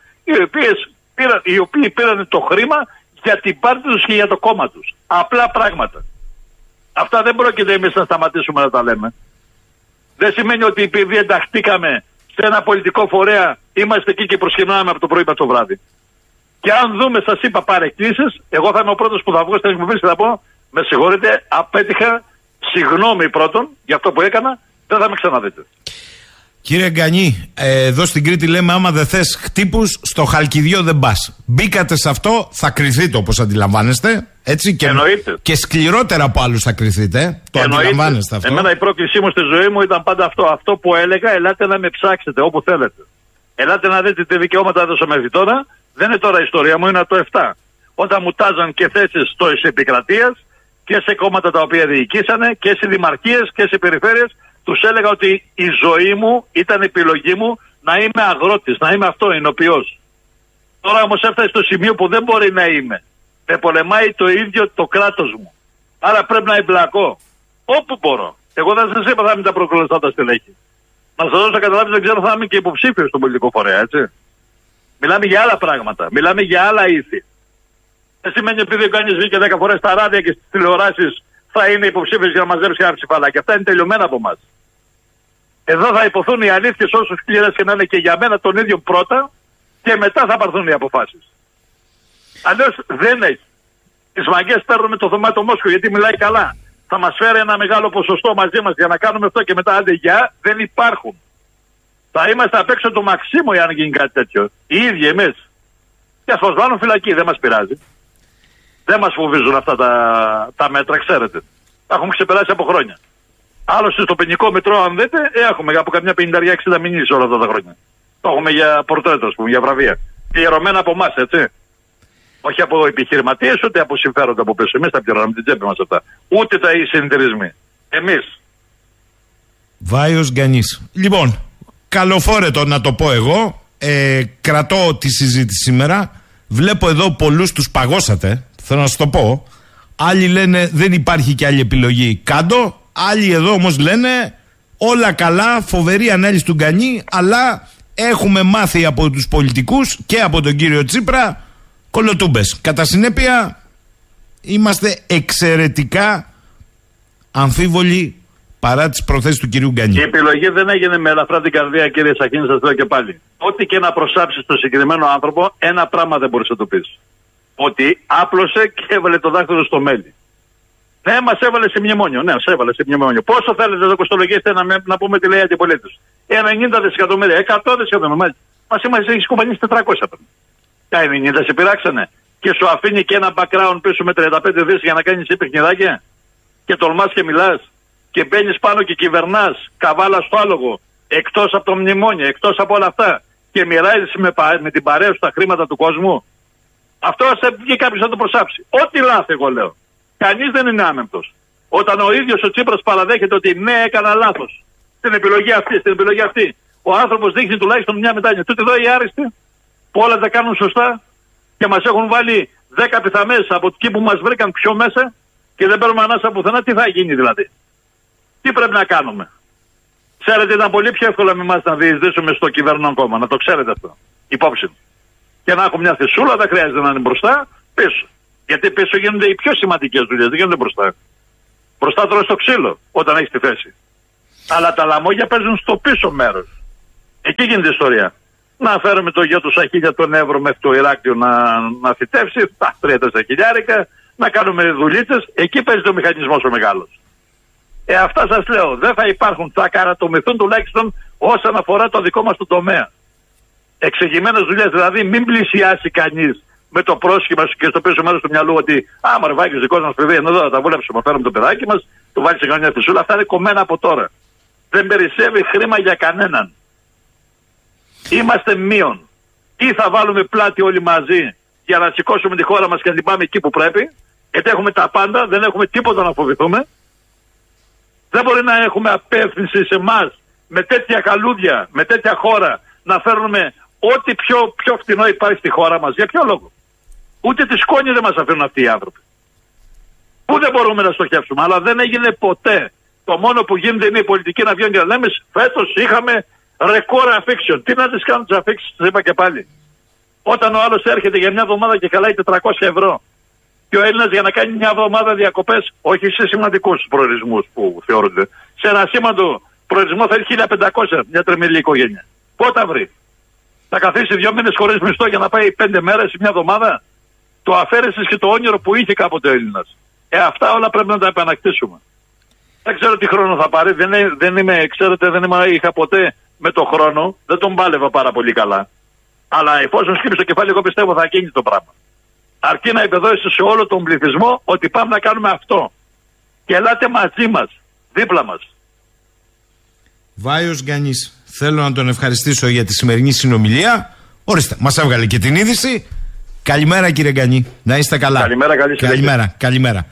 οι οποίοι πήραν το χρήμα για την πάρτη τους και για το κόμμα τους. Απλά πράγματα. Αυτά δεν πρόκειται εμείς να σταματήσουμε να τα λέμε. Δεν σημαίνει ότι επειδή ενταχτήκαμε σε ένα πολιτικό φορέα, είμαστε εκεί και προσκυνάμε από το πρωί μέχρι το βράδυ. Και αν δούμε, σας είπα, παρεκκλήσεις, εγώ θα είμαι ο πρώτος που θα βγω στην εκπομπή και θα πω, με συγχωρείτε, απέτυχα, συγγνώμη πρώτον για αυτό που έκανα, δεν θα με ξαναδείτε. Κύριε Γκανή, εδώ στην Κρήτη λέμε άμα δεν θες χτύπους, στο Χαλκιδιό δεν πας. Μπήκατε σε αυτό, θα κρυθείτε όπως αντιλαμβάνεστε. Έτσι, και σκληρότερα από άλλους θα κρυθείτε. Το αντιλαμβάνεστε αυτό. Εμένα η πρόκλησή μου στη ζωή μου ήταν πάντα αυτό. Αυτό που έλεγα, ελάτε να με ψάξετε όπου θέλετε. Ελάτε να δείτε τι δικαιώματα έδωσα μέχρι τώρα. Δεν είναι τώρα η ιστορία μου, είναι το 7. Όταν μου τάζαν και θέσεις της επικρατείας και σε κόμματα τα οποία διοικήσανε και σε δημαρχίες και σε περιφέρειες, τους έλεγα ότι η ζωή μου ήταν επιλογή μου να είμαι αγρότης, να είμαι αυτό, εινοποιός. Τώρα όμως έφτασε στο σημείο που δεν μπορεί να είμαι. Με πολεμάει το ίδιο το κράτος μου. Άρα πρέπει να εμπλακώ. Όπου μπορώ. Εγώ δεν σας είπα θα είμαι τα προκλωστά τα στελέχη. Να σας δώσω να καταλάβετε, δεν ξέρω θα είμαι και υποψήφιος στον πολιτικό φορέα, έτσι. Μιλάμε για άλλα πράγματα. Μιλάμε για άλλα ήθη. Δεν σημαίνει επειδή ο Γκάνης βγήκε 10 φορές στα ράδια και στις τηλεοράσεις θα είναι υποψήφιος για να μαζέψει ένα ψηφαλάκι. Αυτά είναι τελειωμένα από εμάς. Εδώ θα υποθούν οι αλήθειες όσο σκληρές και να είναι και για μένα τον ίδιο πρώτα και μετά θα πάρθουν οι αποφάσεις. Αλλιώς δεν έχει. Τις μαγκές παίρνουμε το Θωμά το Μόσχο γιατί μιλάει καλά. Θα μας φέρει ένα μεγάλο ποσοστό μαζί μας για να κάνουμε αυτό και μετά άντε γεια, δεν υπάρχουν. Θα είμαστε απ' έξω το Μαξίμου αν γίνει κάτι τέτοιο. Οι ίδιοι εμείς. Και ας μας βάλουν φυλακή, δεν μας πειράζει. Δεν μας φοβίζουν αυτά τα μέτρα, ξέρετε. Τα έχουμε ξεπεράσει από χρόνια. Άλλωστε στο ποινικό μητρό, αν δείτε, έχουμε από καμιά 50-60 μηνύσεις όλα αυτά τα χρόνια. Το έχουμε για πορτρέτο, ας πούμε, για βραβεία. Πληρωμένα από εμάς, έτσι. Όχι από επιχειρηματίες, ούτε από συμφέροντα από πίσω. Εμείς τα πληρώναμε την τσέπη μας αυτά. Ούτε τα συνεταιρισμοί. Εμείς. Βάιος Γκανής. Λοιπόν, καλοφόρετο να το πω εγώ. Κρατώ τη συζήτηση σήμερα. Βλέπω εδώ πολλούς τους παγώσατε. Θέλω να σας το πω. Άλλοι λένε δεν υπάρχει και άλλη επιλογή. Κάντο. Άλλοι εδώ όμως λένε όλα καλά, φοβερή ανάλυση του Γκανή, αλλά έχουμε μάθει από τους πολιτικούς και από τον κύριο Τσίπρα κολοτούμπες. Κατά συνέπεια είμαστε εξαιρετικά αμφίβολοι παρά τις προθέσεις του κυρίου Γκανή. Η επιλογή δεν έγινε με ελαφρά την καρδία, κύριε Σαχίνη, σας λέω και πάλι. Ό,τι και να προσάψεις στον συγκεκριμένο άνθρωπο, ένα πράγμα δεν μπορείς να το πεις. Ότι άπλωσε και έβαλε το δάχτυλο στο μέλι. Ναι, μας έβαλε σε μνημόνιο. Ναι, μας έβαλε σε μνημόνιο. Πόσο θέλετε να το κοστολογήσετε να πούμε τι λέει αντιπολίτευση. 90 δισεκατομμύρια, 100 δισεκατομμύρια. Μας έχει κουμπανίσει 400. Τα 90 σε πειράξανε. Και σου αφήνει και ένα background πίσω με 35 δις για να κάνεις εσύ παιχνιδάκια. Και τολμάς και μιλάς. Και μπαίνεις πάνω και κυβερνάς. Καβάλα στο άλογο. Εκτός από το μνημόνιο, εκτός από όλα αυτά. Και μοιράζεσαι με την παρέα σου τα χρήματα του κόσμου. Αυτό ας βγει κάποιος να το προσάψει. Ό,τι λάθη εγώ λέω. Κανείς δεν είναι άμεμπτος. Όταν ο ίδιος ο Τσίπρας παραδέχεται ότι ναι, έκανα λάθος στην επιλογή αυτή, ο άνθρωπος δείχνει τουλάχιστον μια μετάνοια. Τούτοι εδώ οι άριστοι που όλα τα κάνουν σωστά και μας έχουν βάλει 10 πιθαμές από εκεί που μας βρήκαν πιο μέσα και δεν παίρνουμε ανάσα πουθενά, τι θα γίνει δηλαδή. Τι πρέπει να κάνουμε. Ξέρετε, ήταν πολύ πιο εύκολο με εμάς να διεισδύσουμε στο κυβερνόν κόμμα. Να το ξέρετε αυτό. Υπόψη. Και να έχω μια θυσούλα, δεν χρειάζεται να είναι μπροστά, πίσω. Γιατί πίσω γίνονται οι πιο σημαντικές δουλειές, δεν γίνονται μπροστά. Μπροστά τρως το ξύλο όταν έχεις τη θέση. Αλλά τα λαμόγια παίζουν στο πίσω μέρος. Εκεί γίνεται η ιστορία. Να φέρουμε το γιο του Σαχίλια τον Εύρο μέχρι το Ηράκλειο να φυτέψει, τα 3-4 χιλιάρικα, να κάνουμε δουλίτσες. Εκεί παίζει το μηχανισμός ο μεγάλος. Αυτά σας λέω. Δεν θα υπάρχουν, θα καρατομηθούν τουλάχιστον όσον αφορά το δικό μας το τομέα. Εξηγημένες δουλειές, δηλαδή μην πλησιάσει κανείς με το πρόσχημα και στο πίσω μέρος του μυαλού ότι άμα ρεβάκι δικό μας παιδί, εδώ θα τα βούλεψουμε, φέρουμε το παιδάκι μας, το βάλει σε καμιά φυσούλα. Αυτά είναι κομμένα από τώρα. Δεν περισσεύει χρήμα για κανέναν. Είμαστε μείον. Ή θα βάλουμε πλάτη όλοι μαζί για να σηκώσουμε τη χώρα μας και να την πάμε εκεί που πρέπει, γιατί έχουμε τα πάντα, δεν έχουμε τίποτα να φοβηθούμε. Δεν μπορεί να έχουμε απεύθυνση σε εμάς με τέτοια καλούδια, με τέτοια χώρα, να φέρνουμε ό,τι πιο φτηνό υπάρχει στη χώρα μας. Για ποιο λόγο? Ούτε τη σκόνη δεν μας αφήνουν αυτοί οι άνθρωποι. Πού δεν μπορούμε να στοχεύσουμε, αλλά δεν έγινε ποτέ. Το μόνο που γίνεται είναι η πολιτική να βγαίνει και να λέμε φέτος είχαμε ρεκόρ αφήξεων. Τι να τις κάνουν τις αφήξεις, τις είπα και πάλι. Όταν ο άλλος έρχεται για μια εβδομάδα και καλάει 400 ευρώ και ο Έλληνας για να κάνει μια εβδομάδα διακοπές, όχι σε σημαντικούς προορισμούς που θεωρούνται, σε ένα σήμαντο προορισμό θέλει 1500 μια τριμελή οικογένεια. Πότε βρει? Θα καθίσει 2 μήνες χωρίς μισθό για να πάει 5 μέρες ή μια εβδομάδα? Το αφαίρεσες και το όνειρο που είχε κάποτε ο Έλληνας. Αυτά όλα πρέπει να τα επανακτήσουμε. Δεν ξέρω τι χρόνο θα πάρει. Είχα ποτέ με το χρόνο, δεν τον πάλευα πάρα πολύ καλά. Αλλά εφόσον σκύψει το κεφάλι, εγώ πιστεύω θα γίνει το πράγμα. Αρκεί να επιβεβαιώσει σε όλο τον πληθυσμό ότι πάμε να κάνουμε αυτό. Και ελάτε μαζί μας, δίπλα μας. Βάιος Γκανής, θέλω να τον ευχαριστήσω για τη σημερινή συνομιλία. Ορίστε, μας έβγαλε και την είδηση. Καλημέρα κύριε Γκανή, να είστε καλά. Καλημέρα, καλή συνέχεια. Καλημέρα.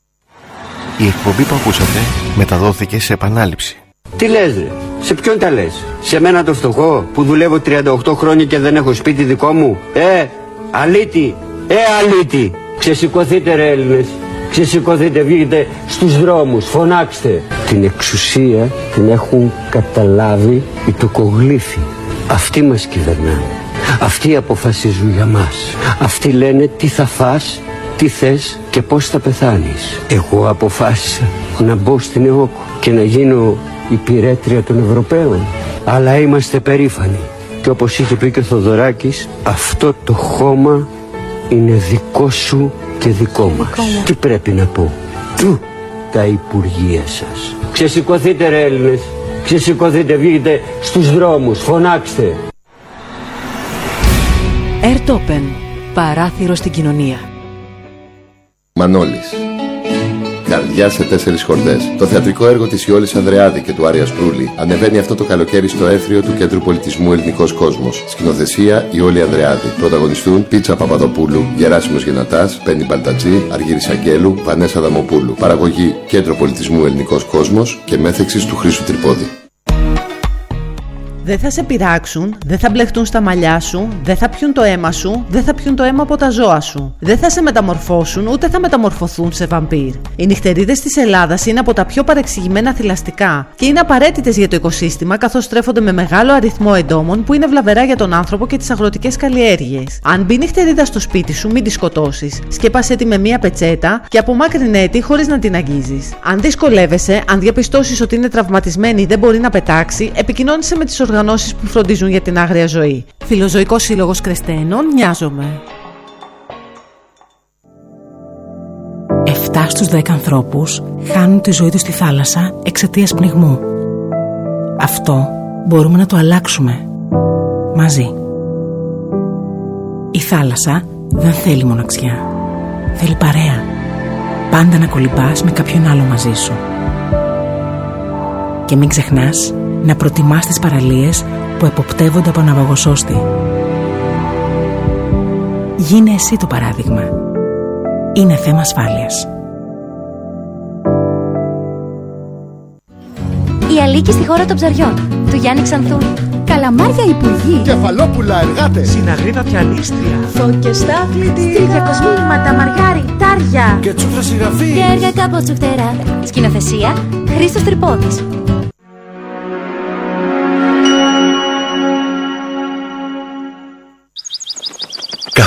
Η εκπομπή που ακούσατε μεταδόθηκε σε επανάληψη. Τι λες ρε, σε ποιον τα λες? Σε μένα το φτωχό που δουλεύω 38 χρόνια και δεν έχω σπίτι δικό μου? Αλήτη, αλήτη. Ξεσηκωθείτε ρε Έλληνες, ξεσηκωθείτε, βγείτε στους δρόμους, φωνάξτε. Την εξουσία την έχουν καταλάβει οι τοκογλύφοι. Αυτοί μας κυβερνάνε. Αυτοί αποφασίζουν για μας. Αυτοί λένε τι θα φας, τι θες και πώς θα πεθάνεις. Εγώ αποφάσισα να μπω στην ΕΟΚ και να γίνω υπηρέτρια των Ευρωπαίων. Αλλά είμαστε περήφανοι. Και όπως είχε πει και ο Θοδωράκης, αυτό το χώμα είναι δικό σου και δικό μας. Τι πρέπει να πω? Τα υπουργεία σας. Ξεσηκωθείτε ρε Έλληνες, ξεσηκωθείτε, βγείτε στους δρόμους, φωνάξτε. Ερτόπεν, παράθυρο στην κοινωνία. Μανώλης. Καρδιά σε 4 χορδές. Το θεατρικό έργο της Ιόλης Ανδρεάδη και του Άρια Σπρούλη ανεβαίνει αυτό το καλοκαίρι στο Έθριο του Κέντρου Πολιτισμού Ελληνικός Κόσμος. Σκηνοθεσία Ιόλη Ανδρεάδη. Πρωταγωνιστούν Πίτσα Παπαδοπούλου, Γεράσιμος Γενατάς, Πέννη Μπαλτατζή, Αργύρης Αγγέλου, Βανέσα Δαμοπούλου. Παραγωγή Κέντρο Πολιτισμού Ελληνικός Κόσμος και μέθεξης του Χρήστου Τρυπόδη. Δεν θα σε πειράξουν, δεν θα μπλεχτούν στα μαλλιά σου, δεν θα πιούν το αίμα σου, δεν θα πιούν το αίμα από τα ζώα σου. Δεν θα σε μεταμορφώσουν, ούτε θα μεταμορφωθούν σε βαμπύρ. Οι νυχτερίδες της Ελλάδας είναι από τα πιο παρεξηγημένα θηλαστικά και είναι απαραίτητες για το οικοσύστημα, καθώς τρέφονται με μεγάλο αριθμό εντόμων που είναι βλαβερά για τον άνθρωπο και τις αγροτικές καλλιέργειες. Αν μπει νυχτερίδα στο σπίτι σου, μην τη σκοτώσεις. Σκέπασέ τη με μία πετσέτα και απομάκρυνέ τη χωρίς να την αγγίζεις. Αν δυσκολεύεσαι, αν διαπιστώσεις ότι είναι τραυματισμένη ή δεν μπορεί να πετάξει, επικοινώνησε με τις οργανώσεις που φροντίζουν για την άγρια ζωή. Φιλοζωικός Σύλλογος Κρεστένων, Νοιάζομαι. 7 στους 10 ανθρώπους χάνουν τη ζωή τους στη θάλασσα εξαιτίας πνιγμού. Αυτό μπορούμε να το αλλάξουμε. Μαζί. Η θάλασσα δεν θέλει μοναξιά. Θέλει παρέα. Πάντα να κολυμπάς με κάποιον άλλο μαζί σου. Και μην ξεχνάς να προτιμάς τις παραλίες που εποπτεύονται από ναυαγοσώστη. Γίνε εσύ το παράδειγμα. Είναι θέμα ασφάλειας. Η Αλίκη στη χώρα των ψαριών, του Γιάννη Ξανθούλη. Καλαμάρια υπουργοί. Κεφαλόπουλα εργάτες. Συναγρίδα πιανίστρια. Φώκες στα αθλητήρια. Στριγιακοσμήλυματα, μαργάρι, τάρια. Και τσούφρα συγγραφή. Και έργα κάπως τσουφτερά. Σκηνοθεσία Χρήστος Τρυπόδης.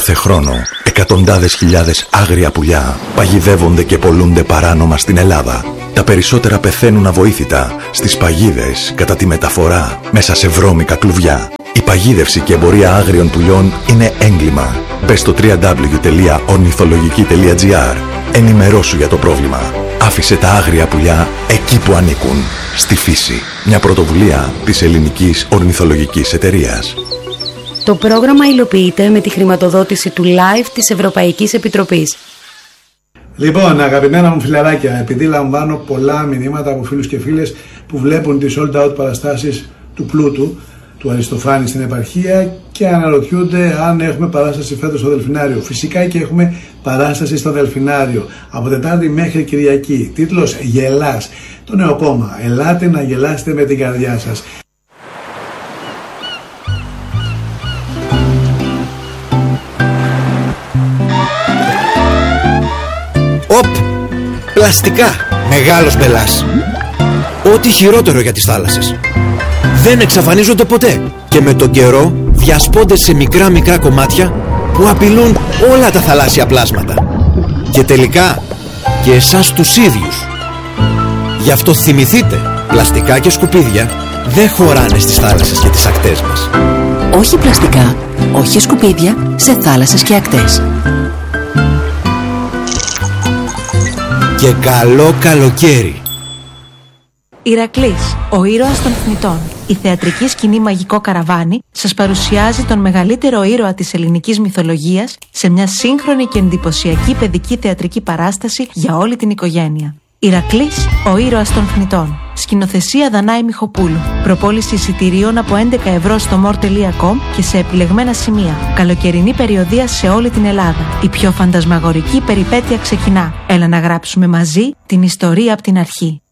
Κάθε χρόνο, εκατοντάδες χιλιάδες άγρια πουλιά παγιδεύονται και πωλούνται παράνομα στην Ελλάδα. Τα περισσότερα πεθαίνουν αβοήθητα στις παγίδες, κατά τη μεταφορά, μέσα σε βρώμικα κλουβιά. Η παγίδευση και εμπορία άγριων πουλιών είναι έγκλημα. Μπες στο www.ornithologiky.gr. Ενημερώσου για το πρόβλημα. Άφησε τα άγρια πουλιά εκεί που ανήκουν, στη φύση. Μια πρωτοβουλία της Ελληνικής Ορνηθολογικής Εταιρείας. Το πρόγραμμα υλοποιείται με τη χρηματοδότηση του LIFE της Ευρωπαϊκής Επιτροπής. Λοιπόν, αγαπημένα μου φιλαράκια, επειδή λαμβάνω πολλά μηνύματα από φίλους και φίλες που βλέπουν τις sold out παραστάσεις του Πλούτου, του Αριστοφάνη στην επαρχία και αναρωτιούνται αν έχουμε παράσταση φέτος στο Δελφινάριο. Φυσικά και έχουμε παράσταση στο Δελφινάριο από Τετάρτη μέχρι Κυριακή. Τίτλος «Γελάς». Το νέο κόμμα. Ελάτε να γελάσετε με την καρδιά σας. Οπ! Πλαστικά! Μεγάλος μπελάς. Ό,τι χειρότερο για τις θάλασσες. Δεν εξαφανίζονται ποτέ και με τον καιρό διασπώνται σε μικρά κομμάτια που απειλούν όλα τα θαλάσσια πλάσματα και τελικά και εσάς τους ίδιους. Γι' αυτό θυμηθείτε, πλαστικά και σκουπίδια δεν χωράνε στις θάλασσες και τις ακτές μας. Όχι πλαστικά, όχι σκουπίδια σε θάλασσες και ακτές. Και καλό καλοκαίρι. Ηρακλής, ο ήρωας των θνητών. Η θεατρική σκηνή Μαγικό Καραβάνι σας παρουσιάζει τον μεγαλύτερο ήρωα της ελληνικής μυθολογίας σε μια σύγχρονη και εντυπωσιακή παιδική θεατρική παράσταση για όλη την οικογένεια. Ηρακλής, ο ήρωας των θνητών. Σκηνοθεσία Δανάη Μιχοπούλου. Προπόληση εισιτηρίων από 11 ευρώ στο more.com και σε επιλεγμένα σημεία. Καλοκαιρινή περιοδεία σε όλη την Ελλάδα. Η πιο φαντασμαγορική περιπέτεια ξεκινά. Έλα να γράψουμε μαζί την ιστορία από την αρχή.